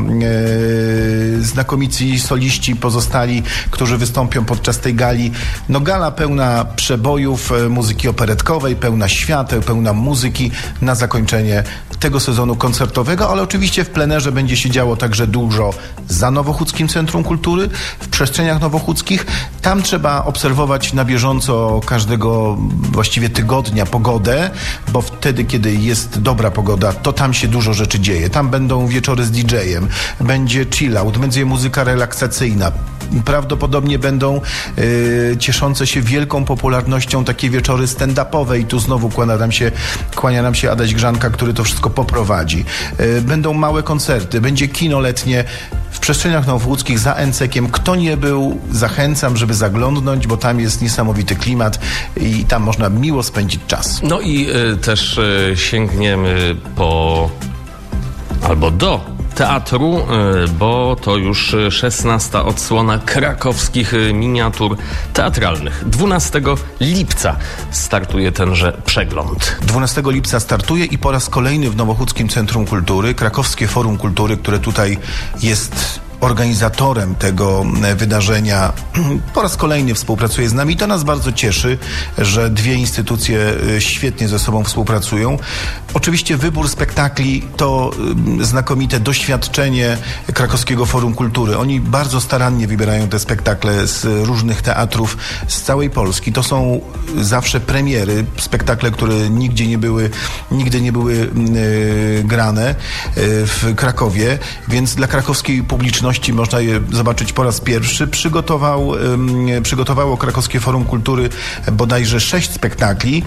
yy, znakomici soliści pozostali, którzy wystąpią podczas tej gali. No gala pełna przebojów, yy, muzyki operetkowej, pełna świateł, pełna muzyki na zakończenie tego sezonu koncertowego, ale oczywiście w plenerze będzie się działo także dużo za Nowochódzkim Centrum Kultury, w przestrzeniach nowochódzkich. Tam trzeba obserwować na bieżąco każdego właściwie tygodnia pogodę, bo wtedy, kiedy jest dobra pogoda, to tam się dużo rzeczy dzieje. Tam będą wieczory z D J-em, będzie chill-out, będzie muzyka relaksacyjna. Prawdopodobnie będą y, cieszące się wielką popularnością takie wieczory stand-upowe i tu znowu kłania nam się, kłania nam się Adaś Grzanka, który to wszystko poprowadzi. Y, będą małe koncerty, będzie kino letnie w przestrzeniach nowochódzkich za Encekiem. Kto nie był, zachęcam, żeby zaglądnąć, bo tam jest niesamowity klimat i tam można miło spędzić czas. No i y, też y, sięgniemy po albo do teatru, bo to już szesnasta odsłona krakowskich miniatur teatralnych. dwunastego lipca startuje tenże przegląd. dwunastego lipca startuje i po raz kolejny w Nowochódzkim Centrum Kultury, Krakowskie Forum Kultury, które tutaj jest organizatorem tego wydarzenia, po raz kolejny współpracuje z nami. To nas bardzo cieszy, że dwie instytucje świetnie ze sobą współpracują. Oczywiście wybór spektakli to y, znakomite doświadczenie Krakowskiego Forum Kultury. Oni bardzo starannie wybierają te spektakle z różnych teatrów z całej Polski. To są zawsze premiery, spektakle, które nigdzie nie były, nigdy nie były y, grane y, w Krakowie, więc dla krakowskiej publiczności można je zobaczyć po raz pierwszy. Przygotował, y, przygotowało Krakowskie Forum Kultury bodajże sześć spektakli.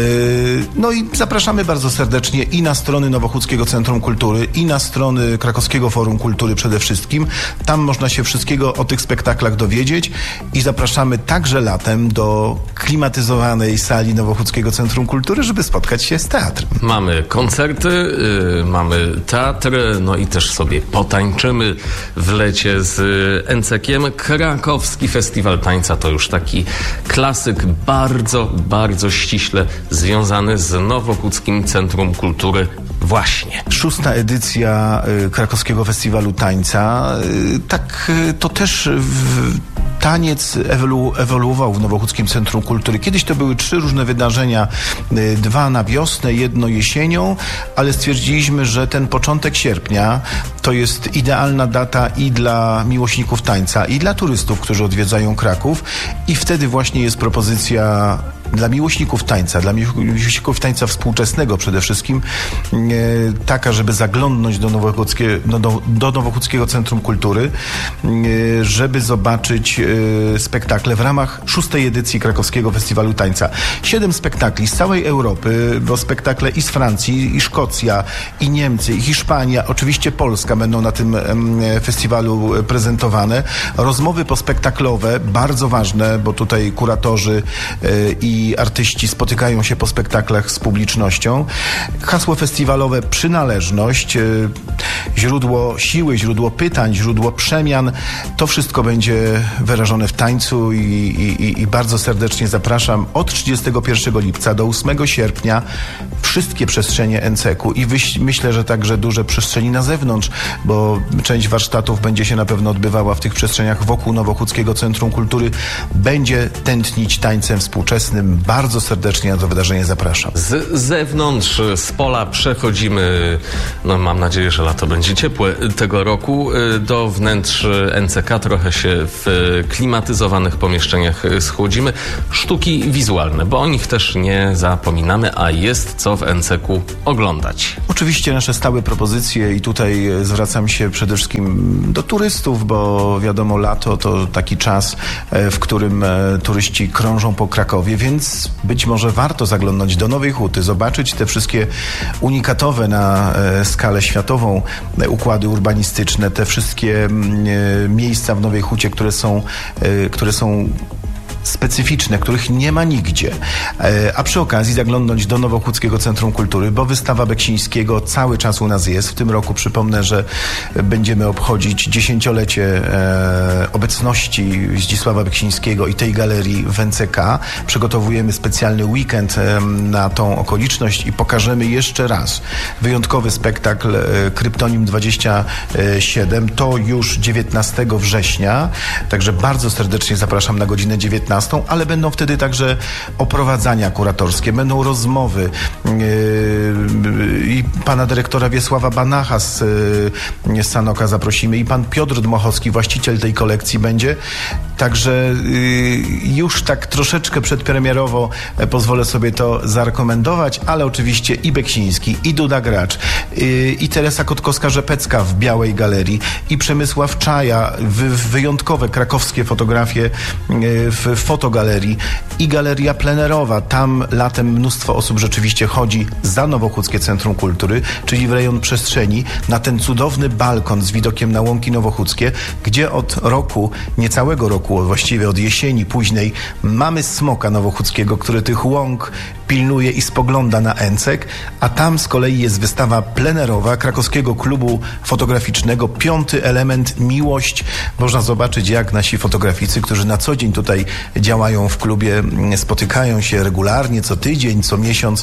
Y, no i zapraszamy bardzo serdecznie i na strony Nowochódzkiego Centrum Kultury, i na strony Krakowskiego Forum Kultury przede wszystkim. Tam można się wszystkiego o tych spektaklach dowiedzieć i zapraszamy także latem do klimatyzowanej sali Nowochódzkiego Centrum Kultury, żeby spotkać się z teatrem. Mamy koncerty, yy, mamy teatr, no i też sobie potańczymy w lecie z Encekiem. Krakowski Festiwal Tańca to już taki klasyk, bardzo, bardzo ściśle związany z Nowochódzkim Centrum Kultury. Właśnie. Szósta edycja y, Krakowskiego Festiwalu Tańca. Y, tak, y, to też w, taniec ewolu, ewoluował w Nowochódzkim Centrum Kultury. Kiedyś to były trzy różne wydarzenia. Y, dwa na wiosnę, jedno jesienią, ale stwierdziliśmy, że ten początek sierpnia to jest idealna data i dla miłośników tańca, i dla turystów, którzy odwiedzają Kraków. I wtedy właśnie jest propozycja dla miłośników tańca, dla miłośników tańca współczesnego przede wszystkim, e, taka, żeby zaglądnąć do, Nowochódzkie, do, do, do Nowochódzkiego Centrum Kultury, e, żeby zobaczyć e, spektakle w ramach szóstej edycji Krakowskiego Festiwalu Tańca. Siedem spektakli z całej Europy, bo spektakle i z Francji, i Szkocja, i Niemcy, i Hiszpania, oczywiście Polska będą na tym e, festiwalu prezentowane. Rozmowy pospektaklowe, bardzo ważne, bo tutaj kuratorzy e, i i artyści spotykają się po spektaklach z publicznością. Hasło festiwalowe przynależność, źródło siły, źródło pytań, źródło przemian. To wszystko będzie wyrażone w tańcu i, i, i bardzo serdecznie zapraszam od trzydziestego pierwszego lipca do ósmego sierpnia wszystkie przestrzenie Enceku i wyś, myślę, że także duże przestrzeni na zewnątrz, bo część warsztatów będzie się na pewno odbywała w tych przestrzeniach wokół Nowochódzkiego Centrum Kultury. Będzie tętnić tańcem współczesnym. Bardzo serdecznie na to wydarzenie zapraszam. Z zewnątrz, z pola przechodzimy, no mam nadzieję, że lato będzie ciepłe tego roku, do wnętrz N C K. Trochę się w klimatyzowanych pomieszczeniach schłodzimy. Sztuki wizualne, bo o nich też nie zapominamy, a jest co w N C K oglądać. Oczywiście nasze stałe propozycje i tutaj zwracam się przede wszystkim do turystów, bo wiadomo, lato to taki czas, w którym turyści krążą po Krakowie, więc być może warto zaglądnąć do Nowej Huty, zobaczyć te wszystkie unikatowe na skalę światową układy urbanistyczne, te wszystkie miejsca w Nowej Hucie, które są, które są specyficzne, których nie ma nigdzie. A przy okazji zaglądnąć do Nowochódzkiego Centrum Kultury, bo wystawa Beksińskiego cały czas u nas jest. W tym roku przypomnę, że będziemy obchodzić dziesięciolecie obecności Zdzisława Beksińskiego i tej galerii w N C K. Przygotowujemy specjalny weekend na tą okoliczność i pokażemy jeszcze raz wyjątkowy spektakl Kryptonim dwadzieścia siedem. To już dziewiętnastego września, także bardzo serdecznie zapraszam na godzinę dziewiętnastą, ale będą wtedy także oprowadzania kuratorskie, będą rozmowy yy, i pana dyrektora Wiesława Banacha z yy, Sanoka zaprosimy i pan Piotr Dmochowski, właściciel tej kolekcji będzie. Także yy, już tak troszeczkę przedpremierowo yy, pozwolę sobie to zarekomendować, ale oczywiście i Beksiński, i Duda Gracz, yy, i Teresa Kotkowska-Rzepecka w Białej Galerii, i Przemysław Czaja, wy, wyjątkowe krakowskie fotografie yy, w fotogalerii, i galeria plenerowa. Tam latem mnóstwo osób rzeczywiście chodzi za Nowochódzkie Centrum Kultury, czyli w rejon przestrzeni, na ten cudowny balkon z widokiem na łąki nowochódzkie, gdzie od roku, niecałego roku, właściwie od jesieni późnej, mamy smoka nowochódzkiego, który tych łąk pilnuje i spogląda na Encek, a tam z kolei jest wystawa plenerowa Krakowskiego Klubu Fotograficznego. Piąty element, miłość. Można zobaczyć, jak nasi fotograficy, którzy na co dzień tutaj działają w klubie, spotykają się regularnie, co tydzień, co miesiąc, mają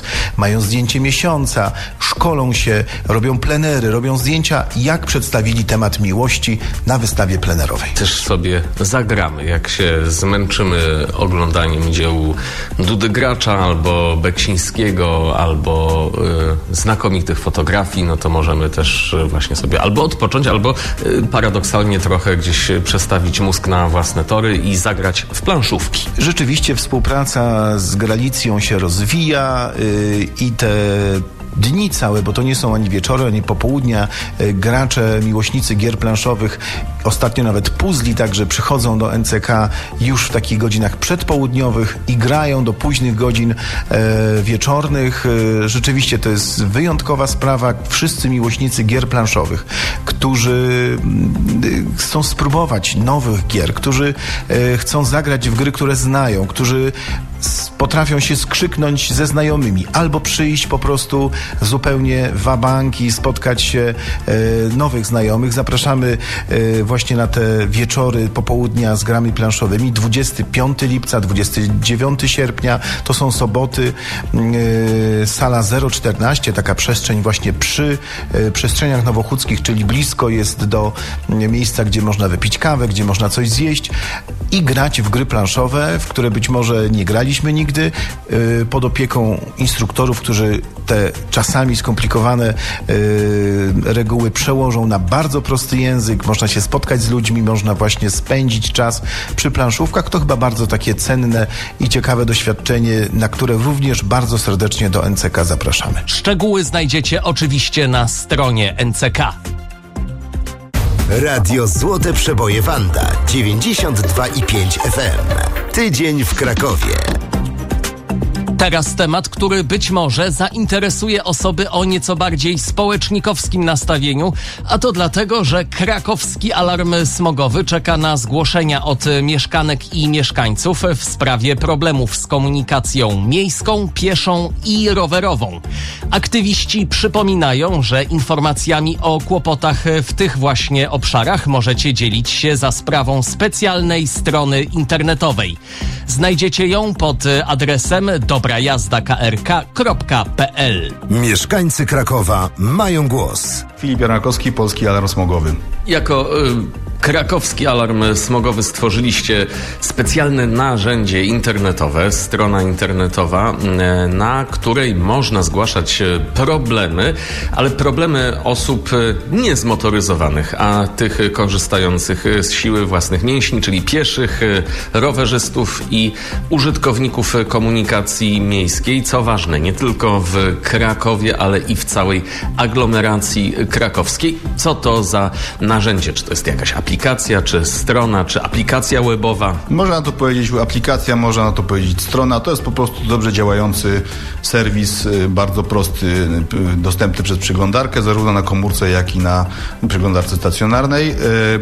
mają zdjęcie miesiąca, szkolą się, robią plenery, robią zdjęcia, jak przedstawili temat miłości na wystawie plenerowej. Też sobie zagramy, jak się zmęczymy oglądaniem dzieł Dudy Gracza albo Beksińskiego, albo y, znakomitych fotografii, no to możemy też właśnie sobie albo odpocząć, albo y, paradoksalnie trochę gdzieś przestawić mózg na własne tory i zagrać w planszówki. Rzeczywiście współpraca z Gralicją się rozwija yy, i te dni całe, bo to nie są ani wieczory, ani popołudnia. Gracze, miłośnicy gier planszowych, ostatnio nawet puzli, także przychodzą do N C K już w takich godzinach przedpołudniowych i grają do późnych godzin e, wieczornych. E, rzeczywiście to jest wyjątkowa sprawa. Wszyscy miłośnicy gier planszowych, którzy e, chcą spróbować nowych gier, którzy e, chcą zagrać w gry, które znają, którzy potrafią się skrzyknąć ze znajomymi albo przyjść po prostu zupełnie wa-bank i spotkać się e, nowych znajomych. Zapraszamy e, właśnie na te wieczory popołudnia z grami planszowymi. dwudziestego piątego lipca, dwudziestego dziewiątego sierpnia, to są soboty. E, sala zero czternaście, taka przestrzeń właśnie przy e, przestrzeniach nowochódzkich, czyli blisko jest do e, miejsca, gdzie można wypić kawę, gdzie można coś zjeść i grać w gry planszowe, w które być może nie graliśmy nigdy, yy, pod opieką instruktorów, którzy te czasami skomplikowane yy, reguły przełożą na bardzo prosty język. Można się spotkać z ludźmi, można właśnie spędzić czas przy planszówkach. To chyba bardzo takie cenne i ciekawe doświadczenie, na które również bardzo serdecznie do N C K zapraszamy. Szczegóły znajdziecie oczywiście na stronie N C K. Radio Złote Przeboje Wanda dziewięćdziesiąt dwa i pięć F M. Tydzień w Krakowie. Teraz temat, który być może zainteresuje osoby o nieco bardziej społecznikowskim nastawieniu, a to dlatego, że krakowski alarm smogowy czeka na zgłoszenia od mieszkanek i mieszkańców w sprawie problemów z komunikacją miejską, pieszą i rowerową. Aktywiści przypominają, że informacjami o kłopotach w tych właśnie obszarach możecie dzielić się za sprawą specjalnej strony internetowej. Znajdziecie ją pod adresem dobra jazda k r k kropka p l. Mieszkańcy Krakowa mają głos. Filip Jarnakowski, Polski Alarm Smogowy. Jako y, krakowski alarm smogowy stworzyliście specjalne narzędzie internetowe, strona internetowa, y, na której można zgłaszać problemy, ale problemy osób niezmotoryzowanych, a tych korzystających z siły własnych mięśni, czyli pieszych, rowerzystów i użytkowników komunikacji miejskiej. Co ważne, nie tylko w Krakowie, ale i w całej aglomeracji krakowskiej. Co to za narzędzie? Czy to jest jakaś aplikacja, czy strona, czy aplikacja webowa? Można na to powiedzieć aplikacja, można na to powiedzieć strona. To jest po prostu dobrze działający serwis, bardzo prosty, dostępny przez przeglądarkę, zarówno na komórce, jak i na przeglądarce stacjonarnej.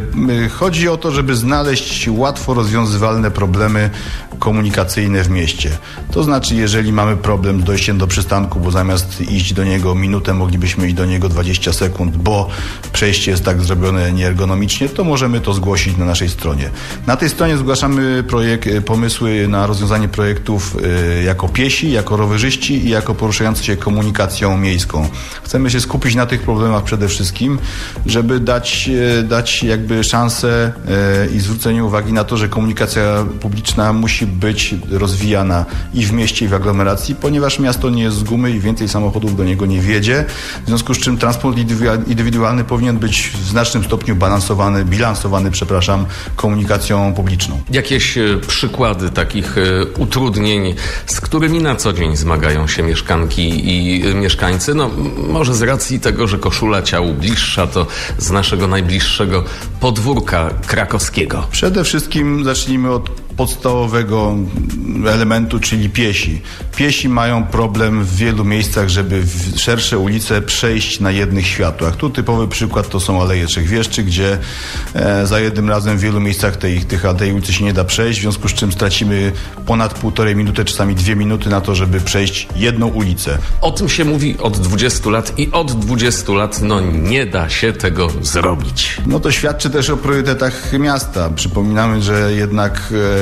Chodzi o to, żeby znaleźć łatwo rozwiązywalne problemy komunikacyjne w mieście. To znaczy, jeżeli mamy problem z dojściem do przystanku, bo zamiast iść do niego minutę, moglibyśmy iść do niego dwadzieścia sekund, bo przejście jest tak zrobione nieergonomicznie, to możemy to zgłosić na naszej stronie. Na tej stronie zgłaszamy projekt, pomysły na rozwiązanie projektów y, jako piesi, jako rowerzyści i jako poruszający się komunikacją miejską. Chcemy się skupić na tych problemach przede wszystkim, żeby dać, y, dać jakby szansę y, i zwrócenie uwagi na to, że komunikacja publiczna musi być rozwijana i w mieście, i w aglomeracji, ponieważ miasto nie jest z gumy i więcej samochodów do niego nie wjedzie, w związku z czym transport indywidualny powinien być w znacznym stopniu balansowany, bilansowany, przepraszam, komunikacją publiczną. Jakieś przykłady takich utrudnień, z którymi na co dzień zmagają się mieszkanki i mieszkańcy? No, może z racji tego, że koszula ciału bliższa, to z naszego najbliższego podwórka krakowskiego. Przede wszystkim zacznijmy od podstawowego elementu, czyli piesi. Piesi mają problem w wielu miejscach, żeby w szersze ulice przejść na jednych światłach. Tu typowy przykład to są Aleje Trzech Wieszczy, gdzie e, za jednym razem w wielu miejscach tej, tych, tej ulicy się nie da przejść, w związku z czym stracimy ponad półtorej minuty, czasami dwie minuty na to, żeby przejść jedną ulicę. O tym się mówi od dwudziestu lat i od dwudziestu lat no nie da się tego zrobić. No to świadczy też o priorytetach miasta. Przypominamy, że jednak e,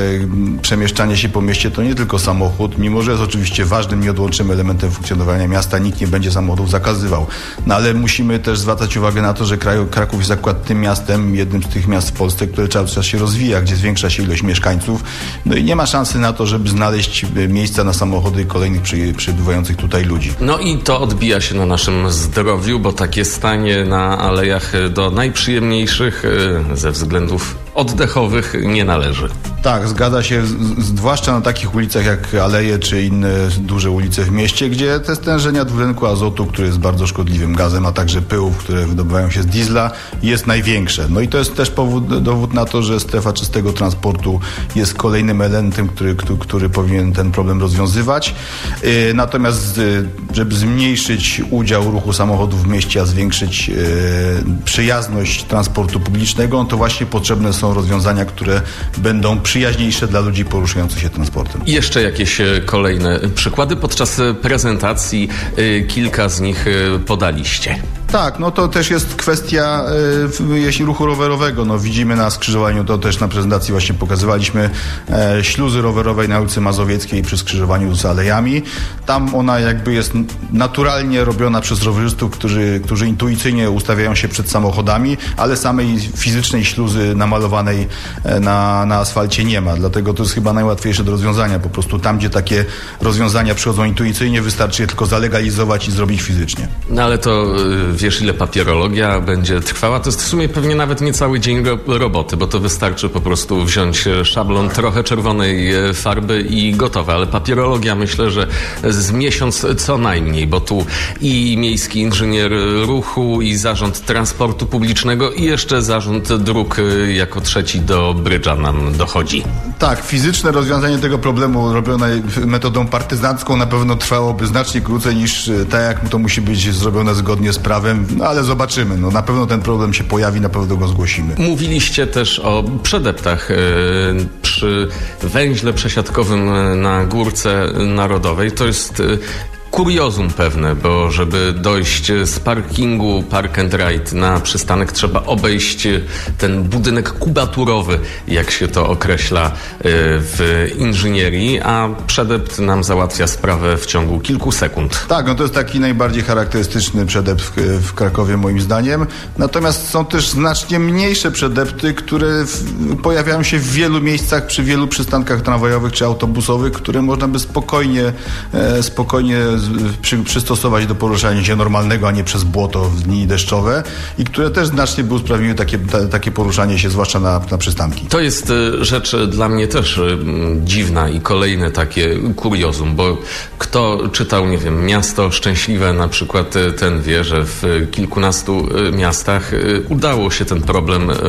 przemieszczanie się po mieście to nie tylko samochód, mimo że jest oczywiście ważnym, nieodłącznym elementem funkcjonowania miasta, nikt nie będzie samochodów zakazywał. No ale musimy też zwracać uwagę na to, że kraju, Kraków jest akurat tym miastem, jednym z tych miast w Polsce, które cały czas się rozwija, gdzie zwiększa się ilość mieszkańców. No i nie ma szansy na to, żeby znaleźć miejsca na samochody kolejnych przy, przybywających tutaj ludzi. No i to odbija się na naszym zdrowiu, bo takie stanie na alejach do najprzyjemniejszych ze względów oddechowych nie należy. Tak, zgadza się, z, zwłaszcza na takich ulicach jak Aleje czy inne duże ulice w mieście, gdzie te stężenia dwutlenku azotu, który jest bardzo szkodliwym gazem, a także pyłów, które wydobywają się z diesla, jest największe. No i to jest też powód, dowód na to, że strefa czystego transportu jest kolejnym elementem, który, który, który powinien ten problem rozwiązywać. Yy, natomiast yy, żeby zmniejszyć udział ruchu samochodów w mieście, a zwiększyć yy, przyjazność transportu publicznego, no to właśnie potrzebne są rozwiązania, które będą przyjaźniejsze dla ludzi poruszających się transportem. I jeszcze jakieś kolejne przykłady. Podczas prezentacji y, kilka z nich y, podaliście. Tak, no to też jest kwestia y, jeśli ruchu rowerowego. No widzimy na skrzyżowaniu, to też na prezentacji właśnie pokazywaliśmy e, śluzy rowerowej na ulicy Mazowieckiej przy skrzyżowaniu z alejami. Tam ona jakby jest naturalnie robiona przez rowerzystów, którzy, którzy intuicyjnie ustawiają się przed samochodami, ale samej fizycznej śluzy namalowanej e, na, na asfalcie nie ma. Dlatego to jest chyba najłatwiejsze do rozwiązania. Po prostu tam, gdzie takie rozwiązania przychodzą intuicyjnie, wystarczy je tylko zalegalizować i zrobić fizycznie. No ale to y, wiesz, ile papierologia będzie trwała? To jest w sumie pewnie nawet nie cały dzień ro- roboty, bo to wystarczy po prostu wziąć szablon, trochę czerwonej farby i gotowe. Ale papierologia myślę, że z miesiąc co najmniej, bo tu i miejski inżynier ruchu, i zarząd transportu publicznego, i jeszcze zarząd dróg jako trzeci do brydża nam dochodzi. Tak, fizyczne rozwiązanie tego problemu robione metodą partyzancką na pewno trwałoby znacznie krócej niż tak, jak to musi być zrobione zgodnie z prawem, no ale zobaczymy. No, na pewno ten problem się pojawi, na pewno go zgłosimy. Mówiliście też o przedeptach yy, przy węźle przesiadkowym na Górce Narodowej. To jest yy, kuriozum pewne, bo żeby dojść z parkingu Park and Ride na przystanek, trzeba obejść ten budynek kubaturowy, jak się to określa w inżynierii, a przedept nam załatwia sprawę w ciągu kilku sekund. Tak, no to jest taki najbardziej charakterystyczny przedept w, w Krakowie moim zdaniem. Natomiast są też znacznie mniejsze przedepty, które w, pojawiają się w wielu miejscach, przy wielu przystankach tramwajowych czy autobusowych, które można by spokojnie, e, spokojnie Przy, przystosować do poruszania się normalnego, a nie przez błoto w dni deszczowe i które też znacznie by usprawniły takie, ta, takie poruszanie się, zwłaszcza na, na przystanki. To jest rzecz dla mnie też dziwna i kolejne takie kuriozum, bo kto czytał, nie wiem, Miasto Szczęśliwe na przykład, ten wie, że w kilkunastu miastach udało się ten problem